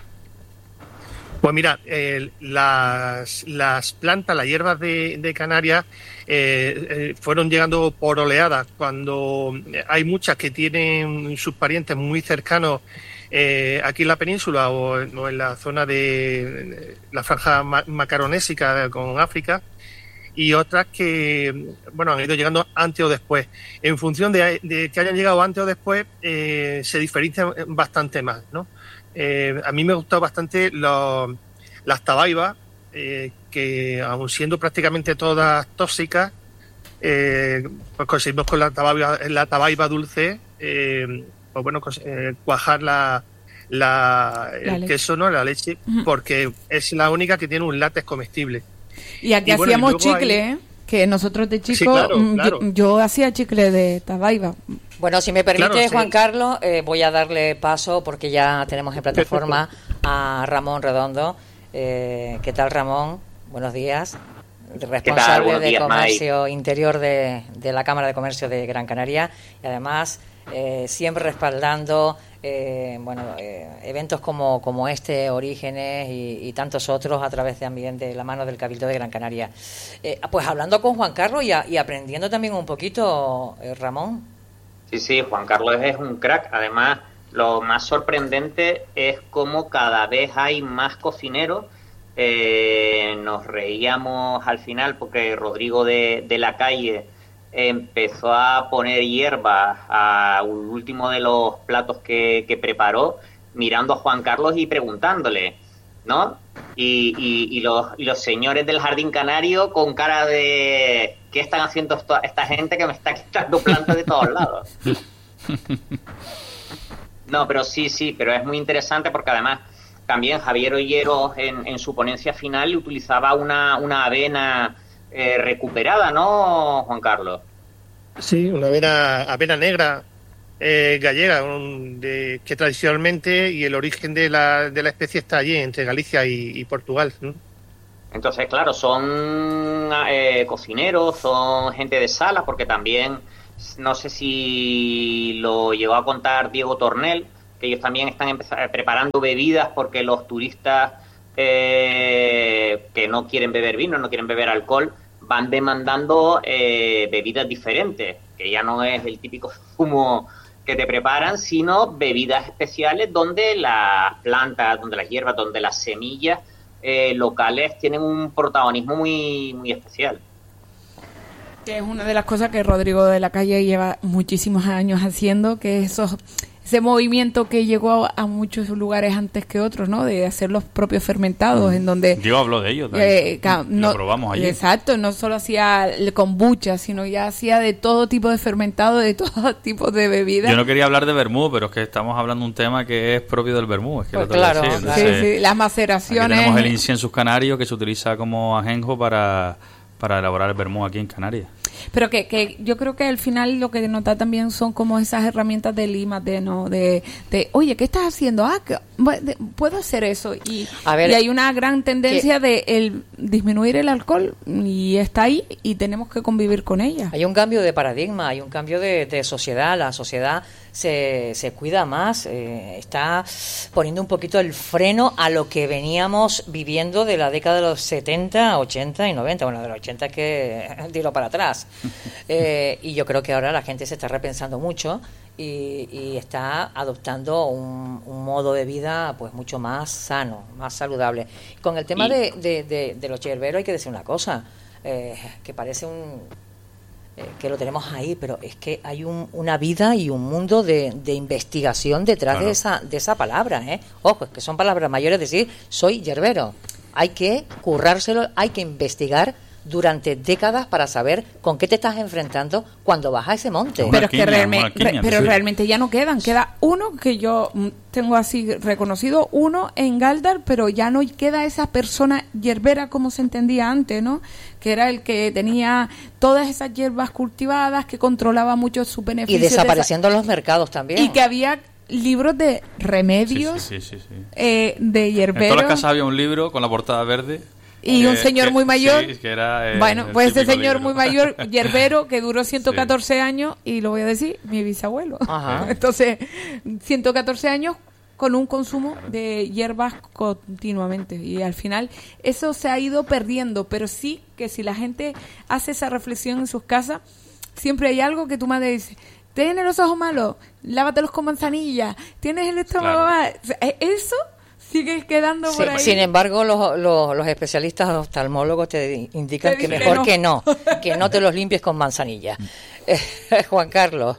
Pues mira, eh, las, las plantas, las hierbas de, de Canarias eh, eh, fueron llegando por oleadas. Cuando hay muchas que tienen sus parientes muy cercanos eh, aquí en la península o, en- o en la zona de la franja ma- macaronésica con África, y otras que, bueno, han ido llegando antes o después. En función de, de que hayan llegado antes o después, eh, se diferencian bastante más, ¿no? Eh, a mí me gustó bastante los- las tabaibas, eh, que aun siendo prácticamente todas tóxicas, eh, pues conseguimos con la tabaiba, la tabaiba dulce, eh, pues bueno, cons- eh, cuajar la, la, La el leche. queso, ¿no? La leche, Ujú. porque es la única que tiene un látex comestible. Y aquí Y bueno, y hacíamos luego chicle, hay- ¿eh? Que nosotros de chicos, Sí, claro, mm, claro. Yo, yo hacía chicle de tabaiba. Bueno, si me permite, Claro, sí. Juan Carlos, eh, voy a darle paso porque ya tenemos en plataforma a Ramón Redondo. Eh, ¿Qué tal, Ramón? Buenos días. Responsable Buenos de días, Comercio Interior de, de la Cámara de Comercio de Gran Canaria y además eh, siempre respaldando eh, bueno eh, eventos como, como este, Orígenes y, y tantos otros a través también de la mano del Cabildo de Gran Canaria. Eh, pues hablando con Juan Carlos y, a- y aprendiendo también un poquito, eh, Ramón. Sí, sí, Juan Carlos es un crack. Además, lo más sorprendente es cómo cada vez hay más cocineros. Eh, nos reíamos al final porque Rodrigo de, de la Calle empezó a poner hierbas al último de los platos que, que preparó, mirando a Juan Carlos y preguntándole, ¿no? Y, y, y, los, y los señores del Jardín Canario con cara de ¿qué están haciendo esto- esta gente que me está quitando plantas de todos lados? No, pero sí, sí, pero es muy interesante porque además también Javier Ollero en, en su ponencia final utilizaba una, una avena eh, recuperada, ¿no, Juan Carlos? Sí, una avena, avena negra, eh, gallega, un, de, que tradicionalmente y el origen de la, de la especie está allí, entre Galicia y, y Portugal, ¿no? Entonces, claro, son eh, cocineros, son gente de sala, porque también, no sé si lo llegó a contar Diego Tornel, que ellos también están empezar, preparando bebidas porque los turistas eh, que no quieren beber vino, no quieren beber alcohol, van demandando eh, bebidas diferentes, que ya no es el típico zumo que te preparan, sino bebidas especiales donde las plantas, donde las hierbas, donde las semillas eh, locales tienen un protagonismo muy, muy especial. Que es una de las cosas que Rodrigo de la Calle lleva muchísimos años haciendo, que esos ese movimiento que llegó a, a muchos lugares antes que otros, ¿no? De hacer los propios fermentados, mm. en donde... Diego habló de ello eh, ca- no, lo probamos allí. Exacto, no solo hacía el kombucha, sino ya hacía de todo tipo de fermentado, de todo tipo de bebidas. Yo no quería hablar de vermú, pero es que estamos hablando de un tema que es propio del vermú. Es que pues lo claro, decir. claro. Sí, sí, las maceraciones... Aquí tenemos el incienso canario que se utiliza como ajenjo para, para elaborar el vermú aquí en Canarias. Pero que, que yo creo que al final lo que denota también son como esas herramientas de Lima, de no, de, de oye, ¿qué estás haciendo? Ah, que, de, puedo hacer eso. Y, a ver, y hay una gran tendencia que, de el disminuir el alcohol y está ahí y tenemos que convivir con ella. Hay un cambio de paradigma, hay un cambio de, de sociedad. La sociedad se, se cuida más, eh, está poniendo un poquito el freno a lo que veníamos viviendo de la década de los setenta, ochenta y noventa. Bueno, de los ochenta es que tiro para atrás. Eh, y yo creo que ahora la gente se está repensando mucho y, y está adoptando un, un modo de vida pues mucho más sano, más saludable. Con el tema de, de, de, de los yerberos hay que decir una cosa, eh, que parece un eh, que lo tenemos ahí, pero es que hay un, una vida y un mundo de, de investigación detrás claro. de esa de esa palabra, ¿eh? Ojo, es que son palabras mayores, decir soy yerbero. Hay que currárselo, hay que investigar durante décadas para saber con qué te estás enfrentando cuando vas a ese monte. Pero es que realmente, re, pero sí. realmente ya no quedan. Queda uno que yo tengo así reconocido, uno en Galdar, pero ya no queda esa persona yerbera como se entendía antes, ¿no? Que era el que tenía todas esas hierbas cultivadas, que controlaba mucho sus beneficios. Y desapareciendo de esa... los mercados también. Y que había libros de remedios, sí, sí, sí, sí, sí. Eh, de yerberos. En todas las casas había un libro con la portada verde. Y que, un señor que, muy mayor, sí, que era, eh, bueno, pues ese señor libro. muy mayor, yerbero, que duró ciento catorce sí. años, y lo voy a decir, mi bisabuelo. Ajá. Entonces, ciento catorce años con un consumo de hierbas continuamente. Y al final, eso se ha ido perdiendo, pero sí que si la gente hace esa reflexión en sus casas, siempre hay algo que tu madre dice, ¿tienes los ojos malos? Lávatelos con manzanilla. ¿Tienes el estómago mal? Claro. Eso... sigue quedando sí, por ahí. Sin embargo, los, los, los especialistas oftalmólogos te indican te que mejor que no. que no, que no te los limpies con manzanilla. Eh, Juan Carlos.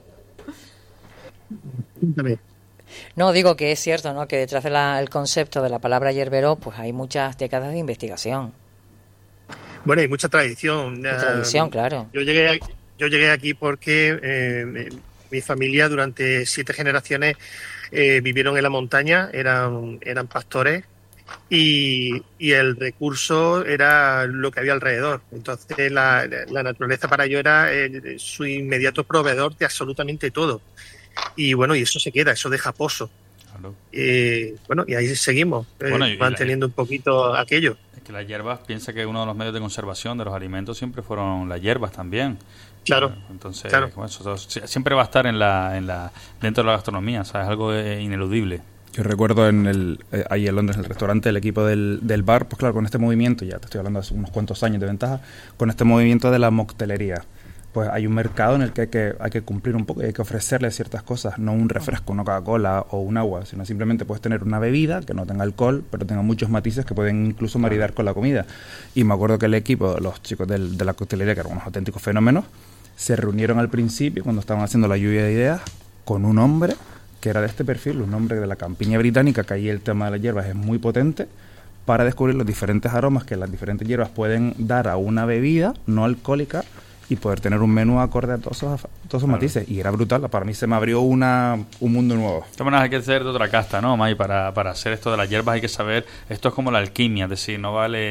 No, digo que es cierto, ¿no? Que detrás del concepto de la palabra yerbero, pues hay muchas décadas de investigación. Bueno, hay mucha tradición. Mucha tradición, uh, claro. Yo llegué, a, yo llegué aquí porque eh, mi familia durante siete generaciones Eh, vivieron en la montaña, eran eran pastores y, y el recurso era lo que había alrededor. Entonces la, la naturaleza para ellos era eh, su inmediato proveedor de absolutamente todo. Y bueno, y eso se queda, eso deja pozo. Claro. Eh, bueno, y ahí seguimos, eh, bueno, y manteniendo la, un poquito aquello. Es que las hierbas, piensa que uno de los medios de conservación de los alimentos siempre fueron las hierbas también. Claro. Entonces, claro. Bueno, eso siempre va a estar en la, en la dentro de la gastronomía, ¿sabes? Algo ineludible. Yo recuerdo en el eh, ahí en Londres, el restaurante, el equipo del, del bar, pues claro, con este movimiento, ya te estoy hablando hace unos cuantos años de ventaja, con este movimiento de la moctelería. Pues hay un mercado en el que hay que, hay que cumplir un poco y hay que ofrecerle ciertas cosas, no un refresco, una Coca-Cola o un agua, sino simplemente puedes tener una bebida que no tenga alcohol, pero tenga muchos matices que pueden incluso maridar con la comida. Y me acuerdo que el equipo, los chicos del, de la coctelería, que eran unos auténticos fenómenos, se reunieron al principio, cuando estaban haciendo la lluvia de ideas, con un hombre que era de este perfil, un hombre de la campiña británica, que ahí el tema de las hierbas es muy potente, para descubrir los diferentes aromas que las diferentes hierbas pueden dar a una bebida no alcohólica y poder tener un menú acorde a todos esos, todos esos claro. matices. Y era brutal, para mí se me abrió una un mundo nuevo. De todas maneras hay que ser de otra casta, ¿no, May? Para, para hacer esto de las hierbas hay que saber, esto es como la alquimia, es decir, no vale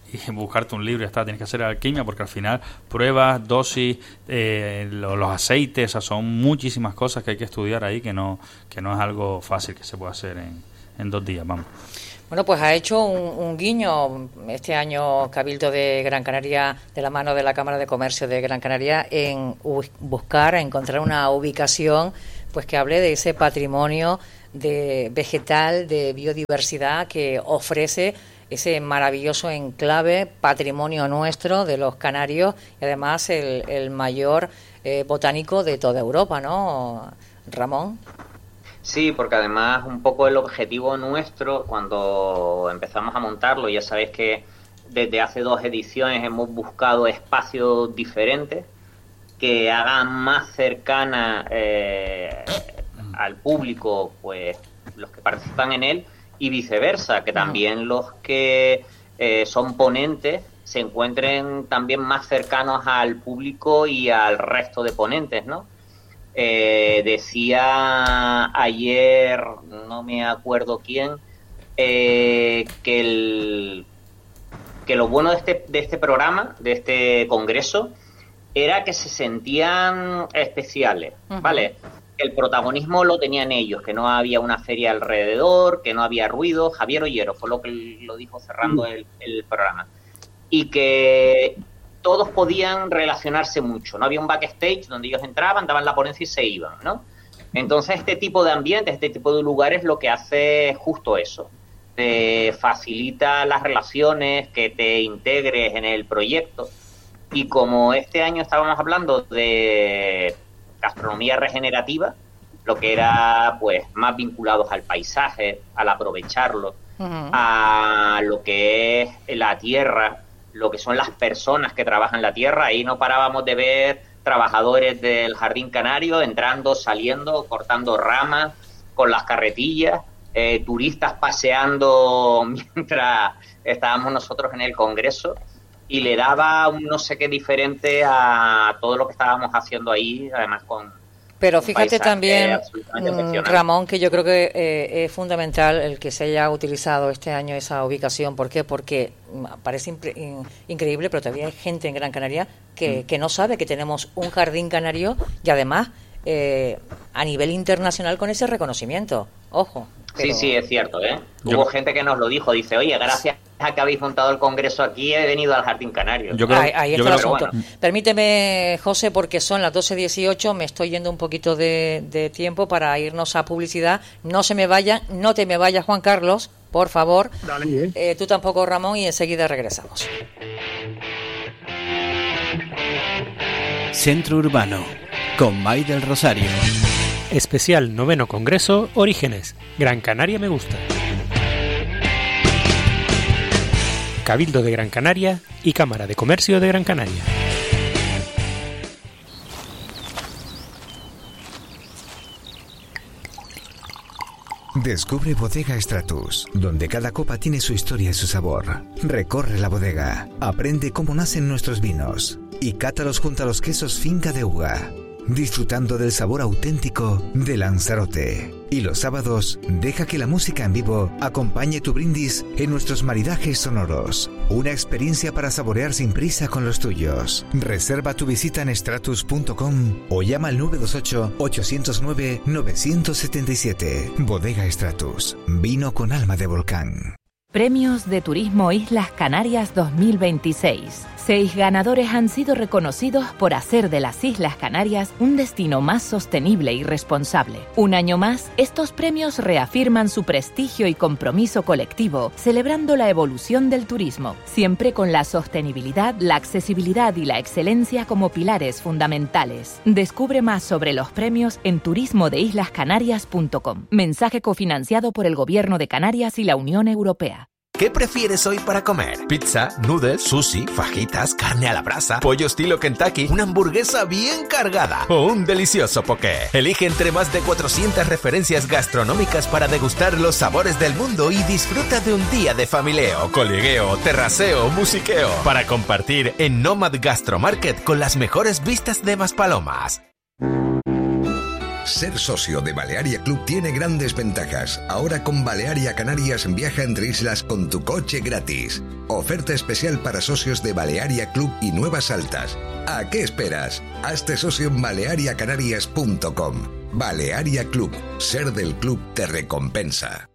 y buscarte un libro y ya está, tienes que hacer alquimia, porque al final pruebas, dosis, eh, los, los aceites, o sea, son muchísimas cosas que hay que estudiar ahí, que no que no es algo fácil que se pueda hacer en, en dos días, vamos. Bueno, pues ha hecho un, un guiño este año Cabildo de Gran Canaria, de la mano de la Cámara de Comercio de Gran Canaria, en buscar, encontrar una ubicación pues que hable de ese patrimonio de vegetal, de biodiversidad que ofrece ese maravilloso enclave, patrimonio nuestro de los canarios, y además el, el mayor eh, botánico de toda Europa, ¿no, Ramón? Sí, porque además un poco el objetivo nuestro cuando empezamos a montarlo, ya sabéis que desde hace dos ediciones hemos buscado espacios diferentes que hagan más cercana eh, al público pues los que participan en él y viceversa, que también los que eh, son ponentes se encuentren también más cercanos al público y al resto de ponentes, ¿no? Eh, decía ayer, no me acuerdo quién, eh, que el que lo bueno de este de este programa, de este congreso, era que se sentían especiales, ¿vale? Uh-huh. El protagonismo lo tenían ellos, que no había una feria alrededor, que no había ruido. Javier Ollero fue lo que lo dijo cerrando uh-huh. el, el programa. Y que todos podían relacionarse mucho. No había un backstage donde ellos entraban, daban la ponencia y se iban, ¿no? Entonces, este tipo de ambientes, este tipo de lugares, lo que hace es justo eso. Te facilita las relaciones, que te integres en el proyecto. Y como este año estábamos hablando de gastronomía regenerativa, lo que era pues más vinculados al paisaje, al aprovecharlo, uh-huh. a lo que es la tierra, lo que son las personas que trabajan la tierra. Ahí no parábamos de ver trabajadores del Jardín Canario entrando, saliendo, cortando ramas con las carretillas, eh, turistas paseando mientras estábamos nosotros en el Congreso, y le daba un no sé qué diferente a todo lo que estábamos haciendo ahí, además con... Pero fíjate también, Ramón, que yo creo que eh, es fundamental el que se haya utilizado este año esa ubicación. ¿Por qué? Porque parece impre- in- increíble, pero todavía hay gente en Gran Canaria que, mm. que no sabe que tenemos un jardín canario y además eh, a nivel internacional con ese reconocimiento. Ojo. Pero... Sí, sí, es cierto, ¿eh? Yo... Hubo gente que nos lo dijo, dice, oye, gracias a que habéis montado el congreso aquí, he venido al Jardín Canario. Yo creo, ahí ahí está el asunto. Bueno. Permíteme, José, porque son las doce dieciocho, me estoy yendo un poquito de, de tiempo para irnos a publicidad. No se me vayan, no te me vayas, Juan Carlos, por favor. Dale, ¿eh? Eh, tú tampoco, Ramón, y enseguida regresamos. Centro Urbano, con May del Rosario. Especial Noveno Congreso Orígenes. Gran Canaria me gusta. Cabildo de Gran Canaria y Cámara de Comercio de Gran Canaria. Descubre Bodega Stratus, donde cada copa tiene su historia y su sabor. Recorre la bodega, aprende cómo nacen nuestros vinos y cátalos junto a los quesos Finca de Uga, disfrutando del sabor auténtico de Lanzarote. Y los sábados, deja que la música en vivo acompañe tu brindis en nuestros maridajes sonoros. Una experiencia para saborear sin prisa con los tuyos. Reserva tu visita en stratus punto com o llama al nueve dos ocho, ocho cero nueve, nueve siete siete. Bodega Stratus, vino con alma de volcán. Premios de Turismo Islas Canarias dos mil veintiséis. Seis ganadores han sido reconocidos por hacer de las Islas Canarias un destino más sostenible y responsable. Un año más, estos premios reafirman su prestigio y compromiso colectivo, celebrando la evolución del turismo, siempre con la sostenibilidad, la accesibilidad y la excelencia como pilares fundamentales. Descubre más sobre los premios en turismo de islas canarias punto com. Mensaje cofinanciado por el Gobierno de Canarias y la Unión Europea. ¿Qué prefieres hoy para comer? ¿Pizza, noodles, sushi, fajitas, carne a la brasa, pollo estilo Kentucky, una hamburguesa bien cargada o un delicioso poké? Elige entre más de cuatrocientas referencias gastronómicas para degustar los sabores del mundo y disfruta de un día de familieo, coligueo, terraceo, musiqueo para compartir en Nomad Gastro Market con las mejores vistas de Maspalomas. Ser socio de Balearia Club tiene grandes ventajas. Ahora con Balearia Canarias viaja entre islas con tu coche gratis. Oferta especial para socios de Balearia Club y Nuevas Altas. ¿A qué esperas? Hazte socio en balearia canarias punto com. Balearia Club. Ser del club te recompensa.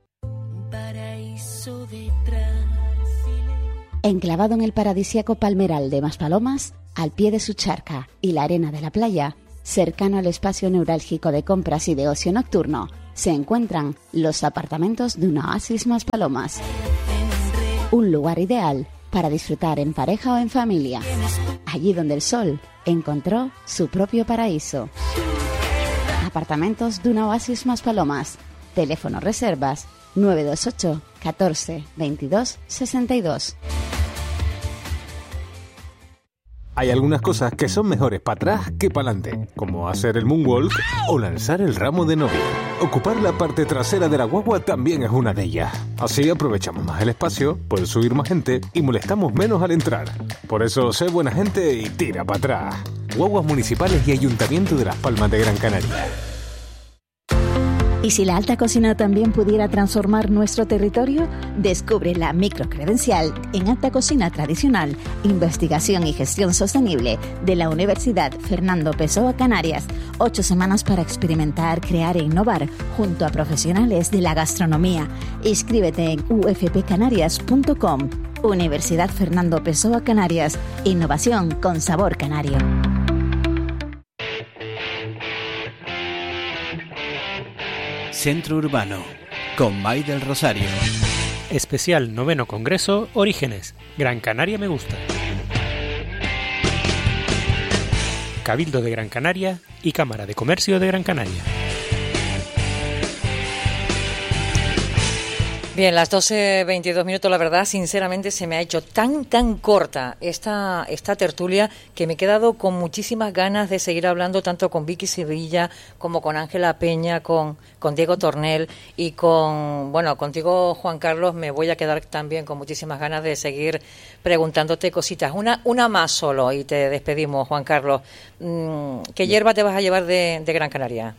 Enclavado en el paradisíaco palmeral de Maspalomas, al pie de su charca y la arena de la playa, cercano al espacio neurálgico de compras y de ocio nocturno, se encuentran los apartamentos de una Oasis Maspalomas. Un lugar ideal para disfrutar en pareja o en familia. Allí donde el sol encontró su propio paraíso. Apartamentos de una Oasis Maspalomas. Teléfono reservas nueve dos ocho, catorce, veintidós, sesenta y dos. Hay algunas cosas que son mejores para atrás que para adelante, como hacer el moonwalk o lanzar el ramo de novia. Ocupar la parte trasera de la guagua también es una de ellas. Así aprovechamos más el espacio, puede subir más gente y molestamos menos al entrar. Por eso, sé buena gente y tira para atrás. Guaguas municipales y Ayuntamiento de Las Palmas de Gran Canaria. ¿Y si la alta cocina también pudiera transformar nuestro territorio? Descubre la microcredencial en Alta Cocina Tradicional, Investigación y Gestión Sostenible de la Universidad Fernando Pessoa Canarias. Ocho semanas para experimentar, crear e innovar junto a profesionales de la gastronomía. Inscríbete en u f p canarias punto com. Universidad Fernando Pessoa Canarias. Innovación con sabor canario. Centro Urbano, con May del Rosario. Especial Noveno Congreso Orígenes. Gran Canaria me gusta. Cabildo de Gran Canaria y Cámara de Comercio de Gran Canaria. Bien, las doce veintidós minutos, la verdad, sinceramente se me ha hecho tan, tan corta esta, esta tertulia que me he quedado con muchísimas ganas de seguir hablando tanto con Vicky Sevilla como con Ángela Peña, con, con Diego Tornel y con, bueno, contigo, Juan Carlos, me voy a quedar también con muchísimas ganas de seguir preguntándote cositas. Una, una más solo y te despedimos, Juan Carlos. ¿Qué hierba te vas a llevar de, de Gran Canaria?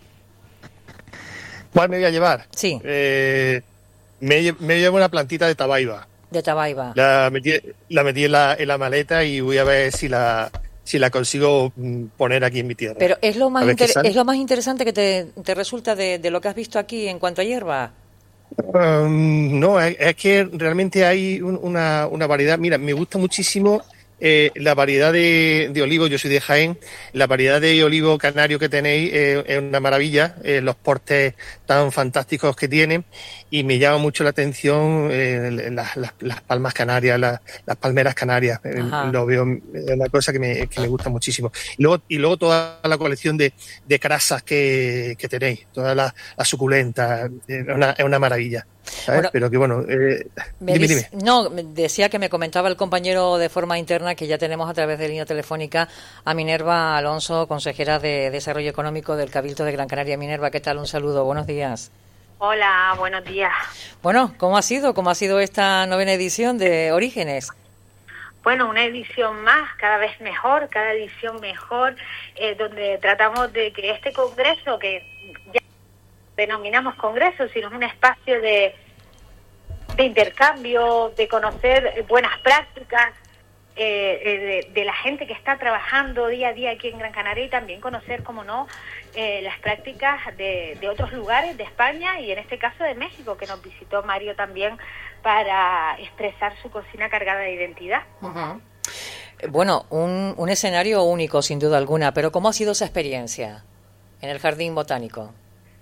¿Cuál me voy a llevar? Sí. Eh... Me, me llevo una plantita de tabaiba. De tabaiba. La metí, la metí en, la, en la maleta y voy a ver si la si la consigo poner aquí en mi tierra. Pero es lo más inter- es lo más interesante que te, te resulta de, de lo que has visto aquí en cuanto a hierba. Um, no, es, es que realmente hay un, una, una variedad. Mira, me gusta muchísimo eh, la variedad de, de olivo. Yo soy de Jaén. La variedad de olivo canario que tenéis eh, es una maravilla. Eh, los portes tan fantásticos que tienen. Y me llama mucho la atención eh, las, las, las palmas canarias, las, las palmeras canarias. Eh, lo veo, es una cosa que me, que me gusta muchísimo. Y luego, y luego toda la colección de, de crasas que, que tenéis, todas las, las suculentas, es una, es una maravilla. ¿Sabes? Bueno, pero que bueno, eh, dime, dice, dime. No, decía que me comentaba el compañero de forma interna que ya tenemos a través de línea telefónica a Minerva Alonso, consejera de Desarrollo Económico del Cabildo de Gran Canaria. Minerva, ¿qué tal? Un saludo, buenos días. Hola, buenos días. Bueno, ¿cómo ha sido? ¿Cómo ha sido esta novena edición de Orígenes? Bueno, una edición más, cada vez mejor, cada edición mejor, eh, donde tratamos de que este congreso, que ya denominamos congreso, sino es un espacio de, de intercambio, de conocer buenas prácticas, eh, de, de la gente que está trabajando día a día aquí en Gran Canaria y también conocer, como no, eh, las prácticas de, de otros lugares de España y en este caso de México, que nos visitó Mario también para expresar su cocina cargada de identidad. Uh-huh. Bueno, un, un escenario único sin duda alguna, pero ¿cómo ha sido esa experiencia en el Jardín Botánico?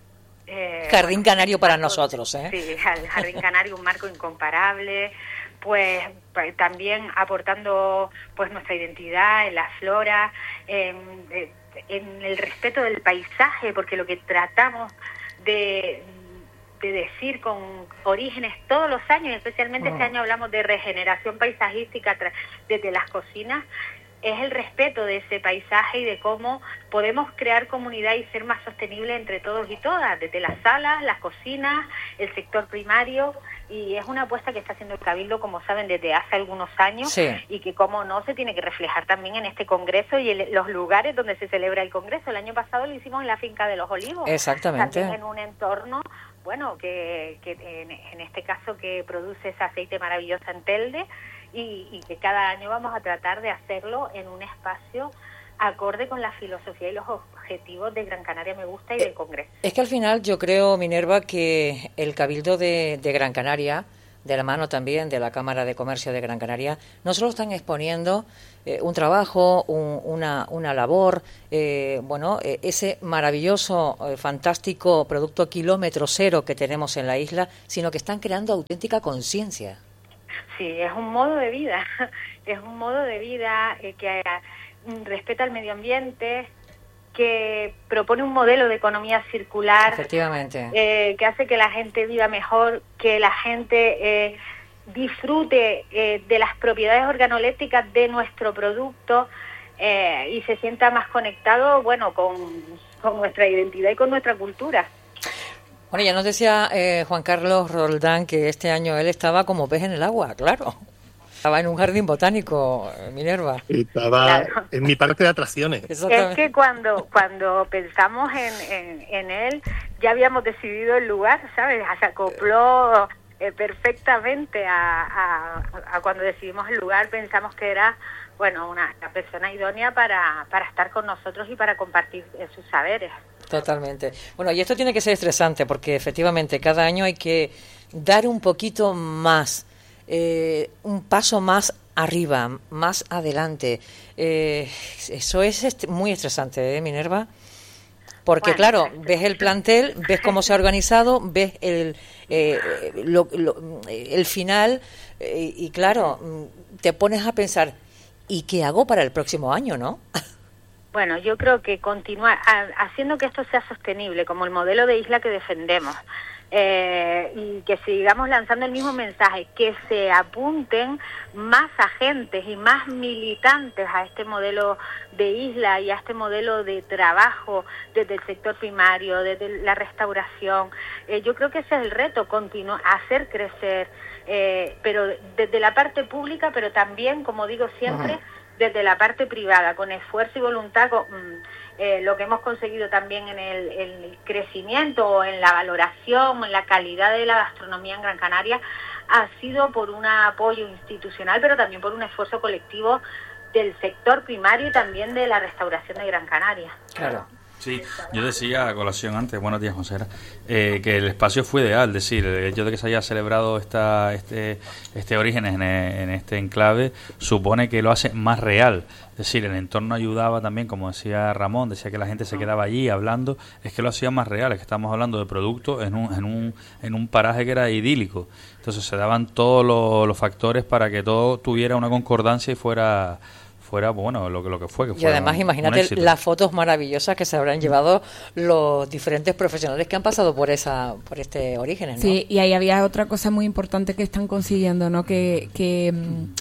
Eh, Jardín bueno, Canario para marco, nosotros, ¿eh? Sí, el Jardín Canario, un marco incomparable, pues, pues también aportando pues nuestra identidad en la flora, en, en el respeto del paisaje, porque lo que tratamos de, de decir con Orígenes todos los años, especialmente oh. este año hablamos de regeneración paisajística desde las cocinas, es el respeto de ese paisaje y de cómo podemos crear comunidad y ser más sostenible entre todos y todas, desde las salas, las cocinas, el sector primario, y es una apuesta que está haciendo el Cabildo, como saben, desde hace algunos años, sí. y que como no se tiene que reflejar también en este congreso y en los lugares donde se celebra el congreso. El año pasado lo hicimos en la Finca de los Olivos, exactamente, también en un entorno, bueno, que, que en, en este caso que produce ese aceite maravilloso en Telde, y, y que cada año vamos a tratar de hacerlo en un espacio acorde con la filosofía y los objetivos de Gran Canaria Me Gusta y del Congreso. Es que al final yo creo, Minerva, que el Cabildo de, de Gran Canaria, de la mano también de la Cámara de Comercio de Gran Canaria, no solo están exponiendo eh, un trabajo, un, una, una labor, eh, bueno, eh, ese maravilloso, eh, fantástico producto kilómetro cero que tenemos en la isla, sino que están creando auténtica conciencia. Sí, es un modo de vida, es un modo de vida eh, que respeta el medio ambiente, que propone un modelo de economía circular, efectivamente, eh, que hace que la gente viva mejor, que la gente eh, disfrute eh, de las propiedades organolépticas de nuestro producto eh, y se sienta más conectado, bueno, con, con nuestra identidad y con nuestra cultura. Bueno, ya nos decía eh, Juan Carlos Roldán que este año él estaba como pez en el agua, claro. Estaba en un jardín botánico, Minerva. Estaba claro. en mi parque de atracciones. Es que cuando cuando pensamos en, en, en él, ya habíamos decidido el lugar, ¿sabes? Se acopló eh, perfectamente a, a, a cuando decidimos el lugar. Pensamos que era, bueno, una, una persona idónea para, para estar con nosotros y para compartir eh, sus saberes. Totalmente. Bueno, y esto tiene que ser estresante porque efectivamente cada año hay que dar un poquito más. Eh, un paso más arriba, más adelante. Eh, eso es est- muy estresante, ¿eh, Minerva? Porque, bueno, claro, ves el plantel, ves cómo se ha organizado, ves el, eh, lo, lo, el final eh, y, claro, te pones a pensar, ¿y qué hago para el próximo año, no? Bueno, yo creo que continuar a, haciendo que esto sea sostenible, como el modelo de isla que defendemos, Eh, y que sigamos lanzando el mismo mensaje, que se apunten más agentes y más militantes a este modelo de isla y a este modelo de trabajo desde el sector primario, desde la restauración. Eh, yo creo que ese es el reto, continuar, hacer crecer, eh, pero desde la parte pública, pero también, como digo siempre, uh-huh. desde la parte privada, con esfuerzo y voluntad, con, eh, lo que hemos conseguido también en el, el crecimiento, en la valoración, en la calidad de la gastronomía en Gran Canaria, ha sido por un apoyo institucional, pero también por un esfuerzo colectivo del sector primario y también de la restauración de Gran Canaria. Claro. Sí, yo decía a colación antes, buenos días, José, eh, que el espacio fue ideal, es decir, el hecho de que se haya celebrado esta, este, este Orígenes en, en este enclave supone que lo hace más real, es decir, el entorno ayudaba también, como decía Ramón, decía que la gente se quedaba allí hablando, es que lo hacía más real, es que estamos hablando de productos en un, en un, en un paraje que era idílico, entonces se daban todos los, los factores para que todo tuviera una concordancia y fuera... fuera, bueno, lo que lo que fue. Que y además, un, imagínate un las fotos maravillosas que se habrán llevado los diferentes profesionales que han pasado por esa por este Orígenes, ¿no? Sí, y ahí había otra cosa muy importante que están consiguiendo, ¿no? Que, que,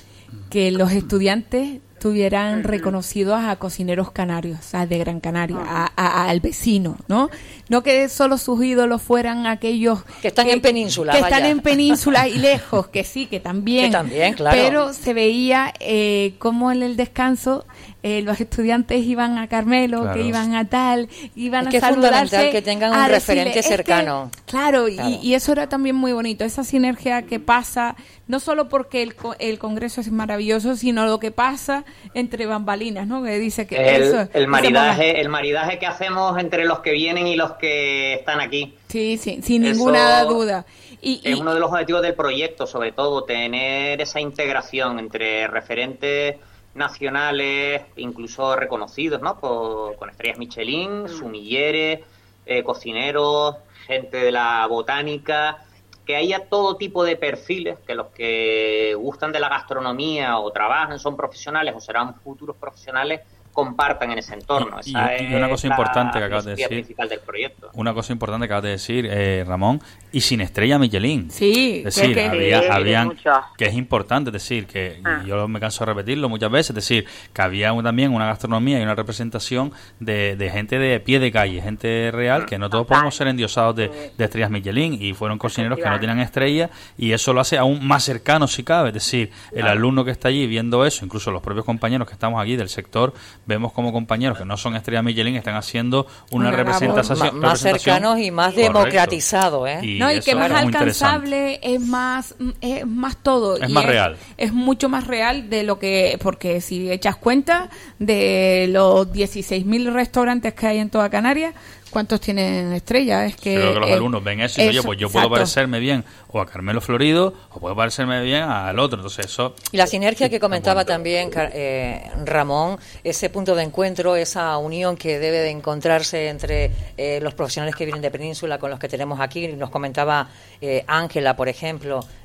que los estudiantes tuvieran reconocidos a cocineros canarios, o sea, de Gran Canaria, a, a, al vecino, ¿no? No que solo sus ídolos fueran aquellos que están que, en península, que vaya. están en península y lejos, que sí, que también, que también, claro. Pero se veía eh, como en el descanso eh, los estudiantes iban a Carmelo, claro. que iban a tal, iban es a que saludarse, es fundamental que tengan un referente decirle, cercano. Es que, claro, claro. Y, y eso era también muy bonito, esa sinergia que pasa, no solo porque el, el Congreso es maravilloso, sino lo que pasa entre bambalinas, ¿no? Que dice que el, eso, el maridaje, el maridaje que hacemos entre los que vienen y los que están aquí. Sí, sí, sin ninguna eso duda. Y, es y, uno de los objetivos del proyecto, sobre todo, tener esa integración entre referentes nacionales, incluso reconocidos, ¿no? Por, con estrellas Michelin, sumilleres, eh, cocineros, gente de la botánica, que haya todo tipo de perfiles, que los que gustan de la gastronomía o trabajan, son profesionales o serán futuros profesionales, compartan en ese entorno. Y, Esa y una es cosa la importante que acabas de filosofía decir, principal del proyecto. una cosa importante que acabas de decir, eh, Ramón, y sin estrella Michelin. Sí, es decir, que, había, sí, habían, mucho. que es importante, es decir, que Ah. y yo me canso de repetirlo muchas veces, es decir, que había un- también una gastronomía y una representación de, de gente de pie de calle, gente real, que no todos podemos ser endiosados de, de estrellas Michelin, y fueron cocineros que no tenían estrellas, y eso lo hace aún más cercano si cabe, es decir, el Claro. alumno que está allí viendo eso, incluso los propios compañeros que estamos aquí del sector, vemos como compañeros que no son estrellas Michelin están haciendo una, Una representación, labor más representación cercanos y más correcto. democratizado, ¿eh? Y No, y eso que más es muy interesante. alcanzable, es más, es más todo. Es y más real. Es mucho más real de lo que, porque si echas cuenta de los dieciséis mil restaurantes que hay en toda Canarias, ¿cuántos tienen estrellas? Es que, Yo creo que los eh, alumnos ven eso y dicen, eso, oye, pues yo puedo exacto. parecerme bien o a Carmelo Florido o puedo parecerme bien al otro. Entonces eso... Y la sinergia que comentaba también Car- eh, Ramón, ese punto de encuentro, esa unión que debe de encontrarse entre eh, los profesionales que vienen de Península con los que tenemos aquí, nos comentaba eh, Ángela, por ejemplo,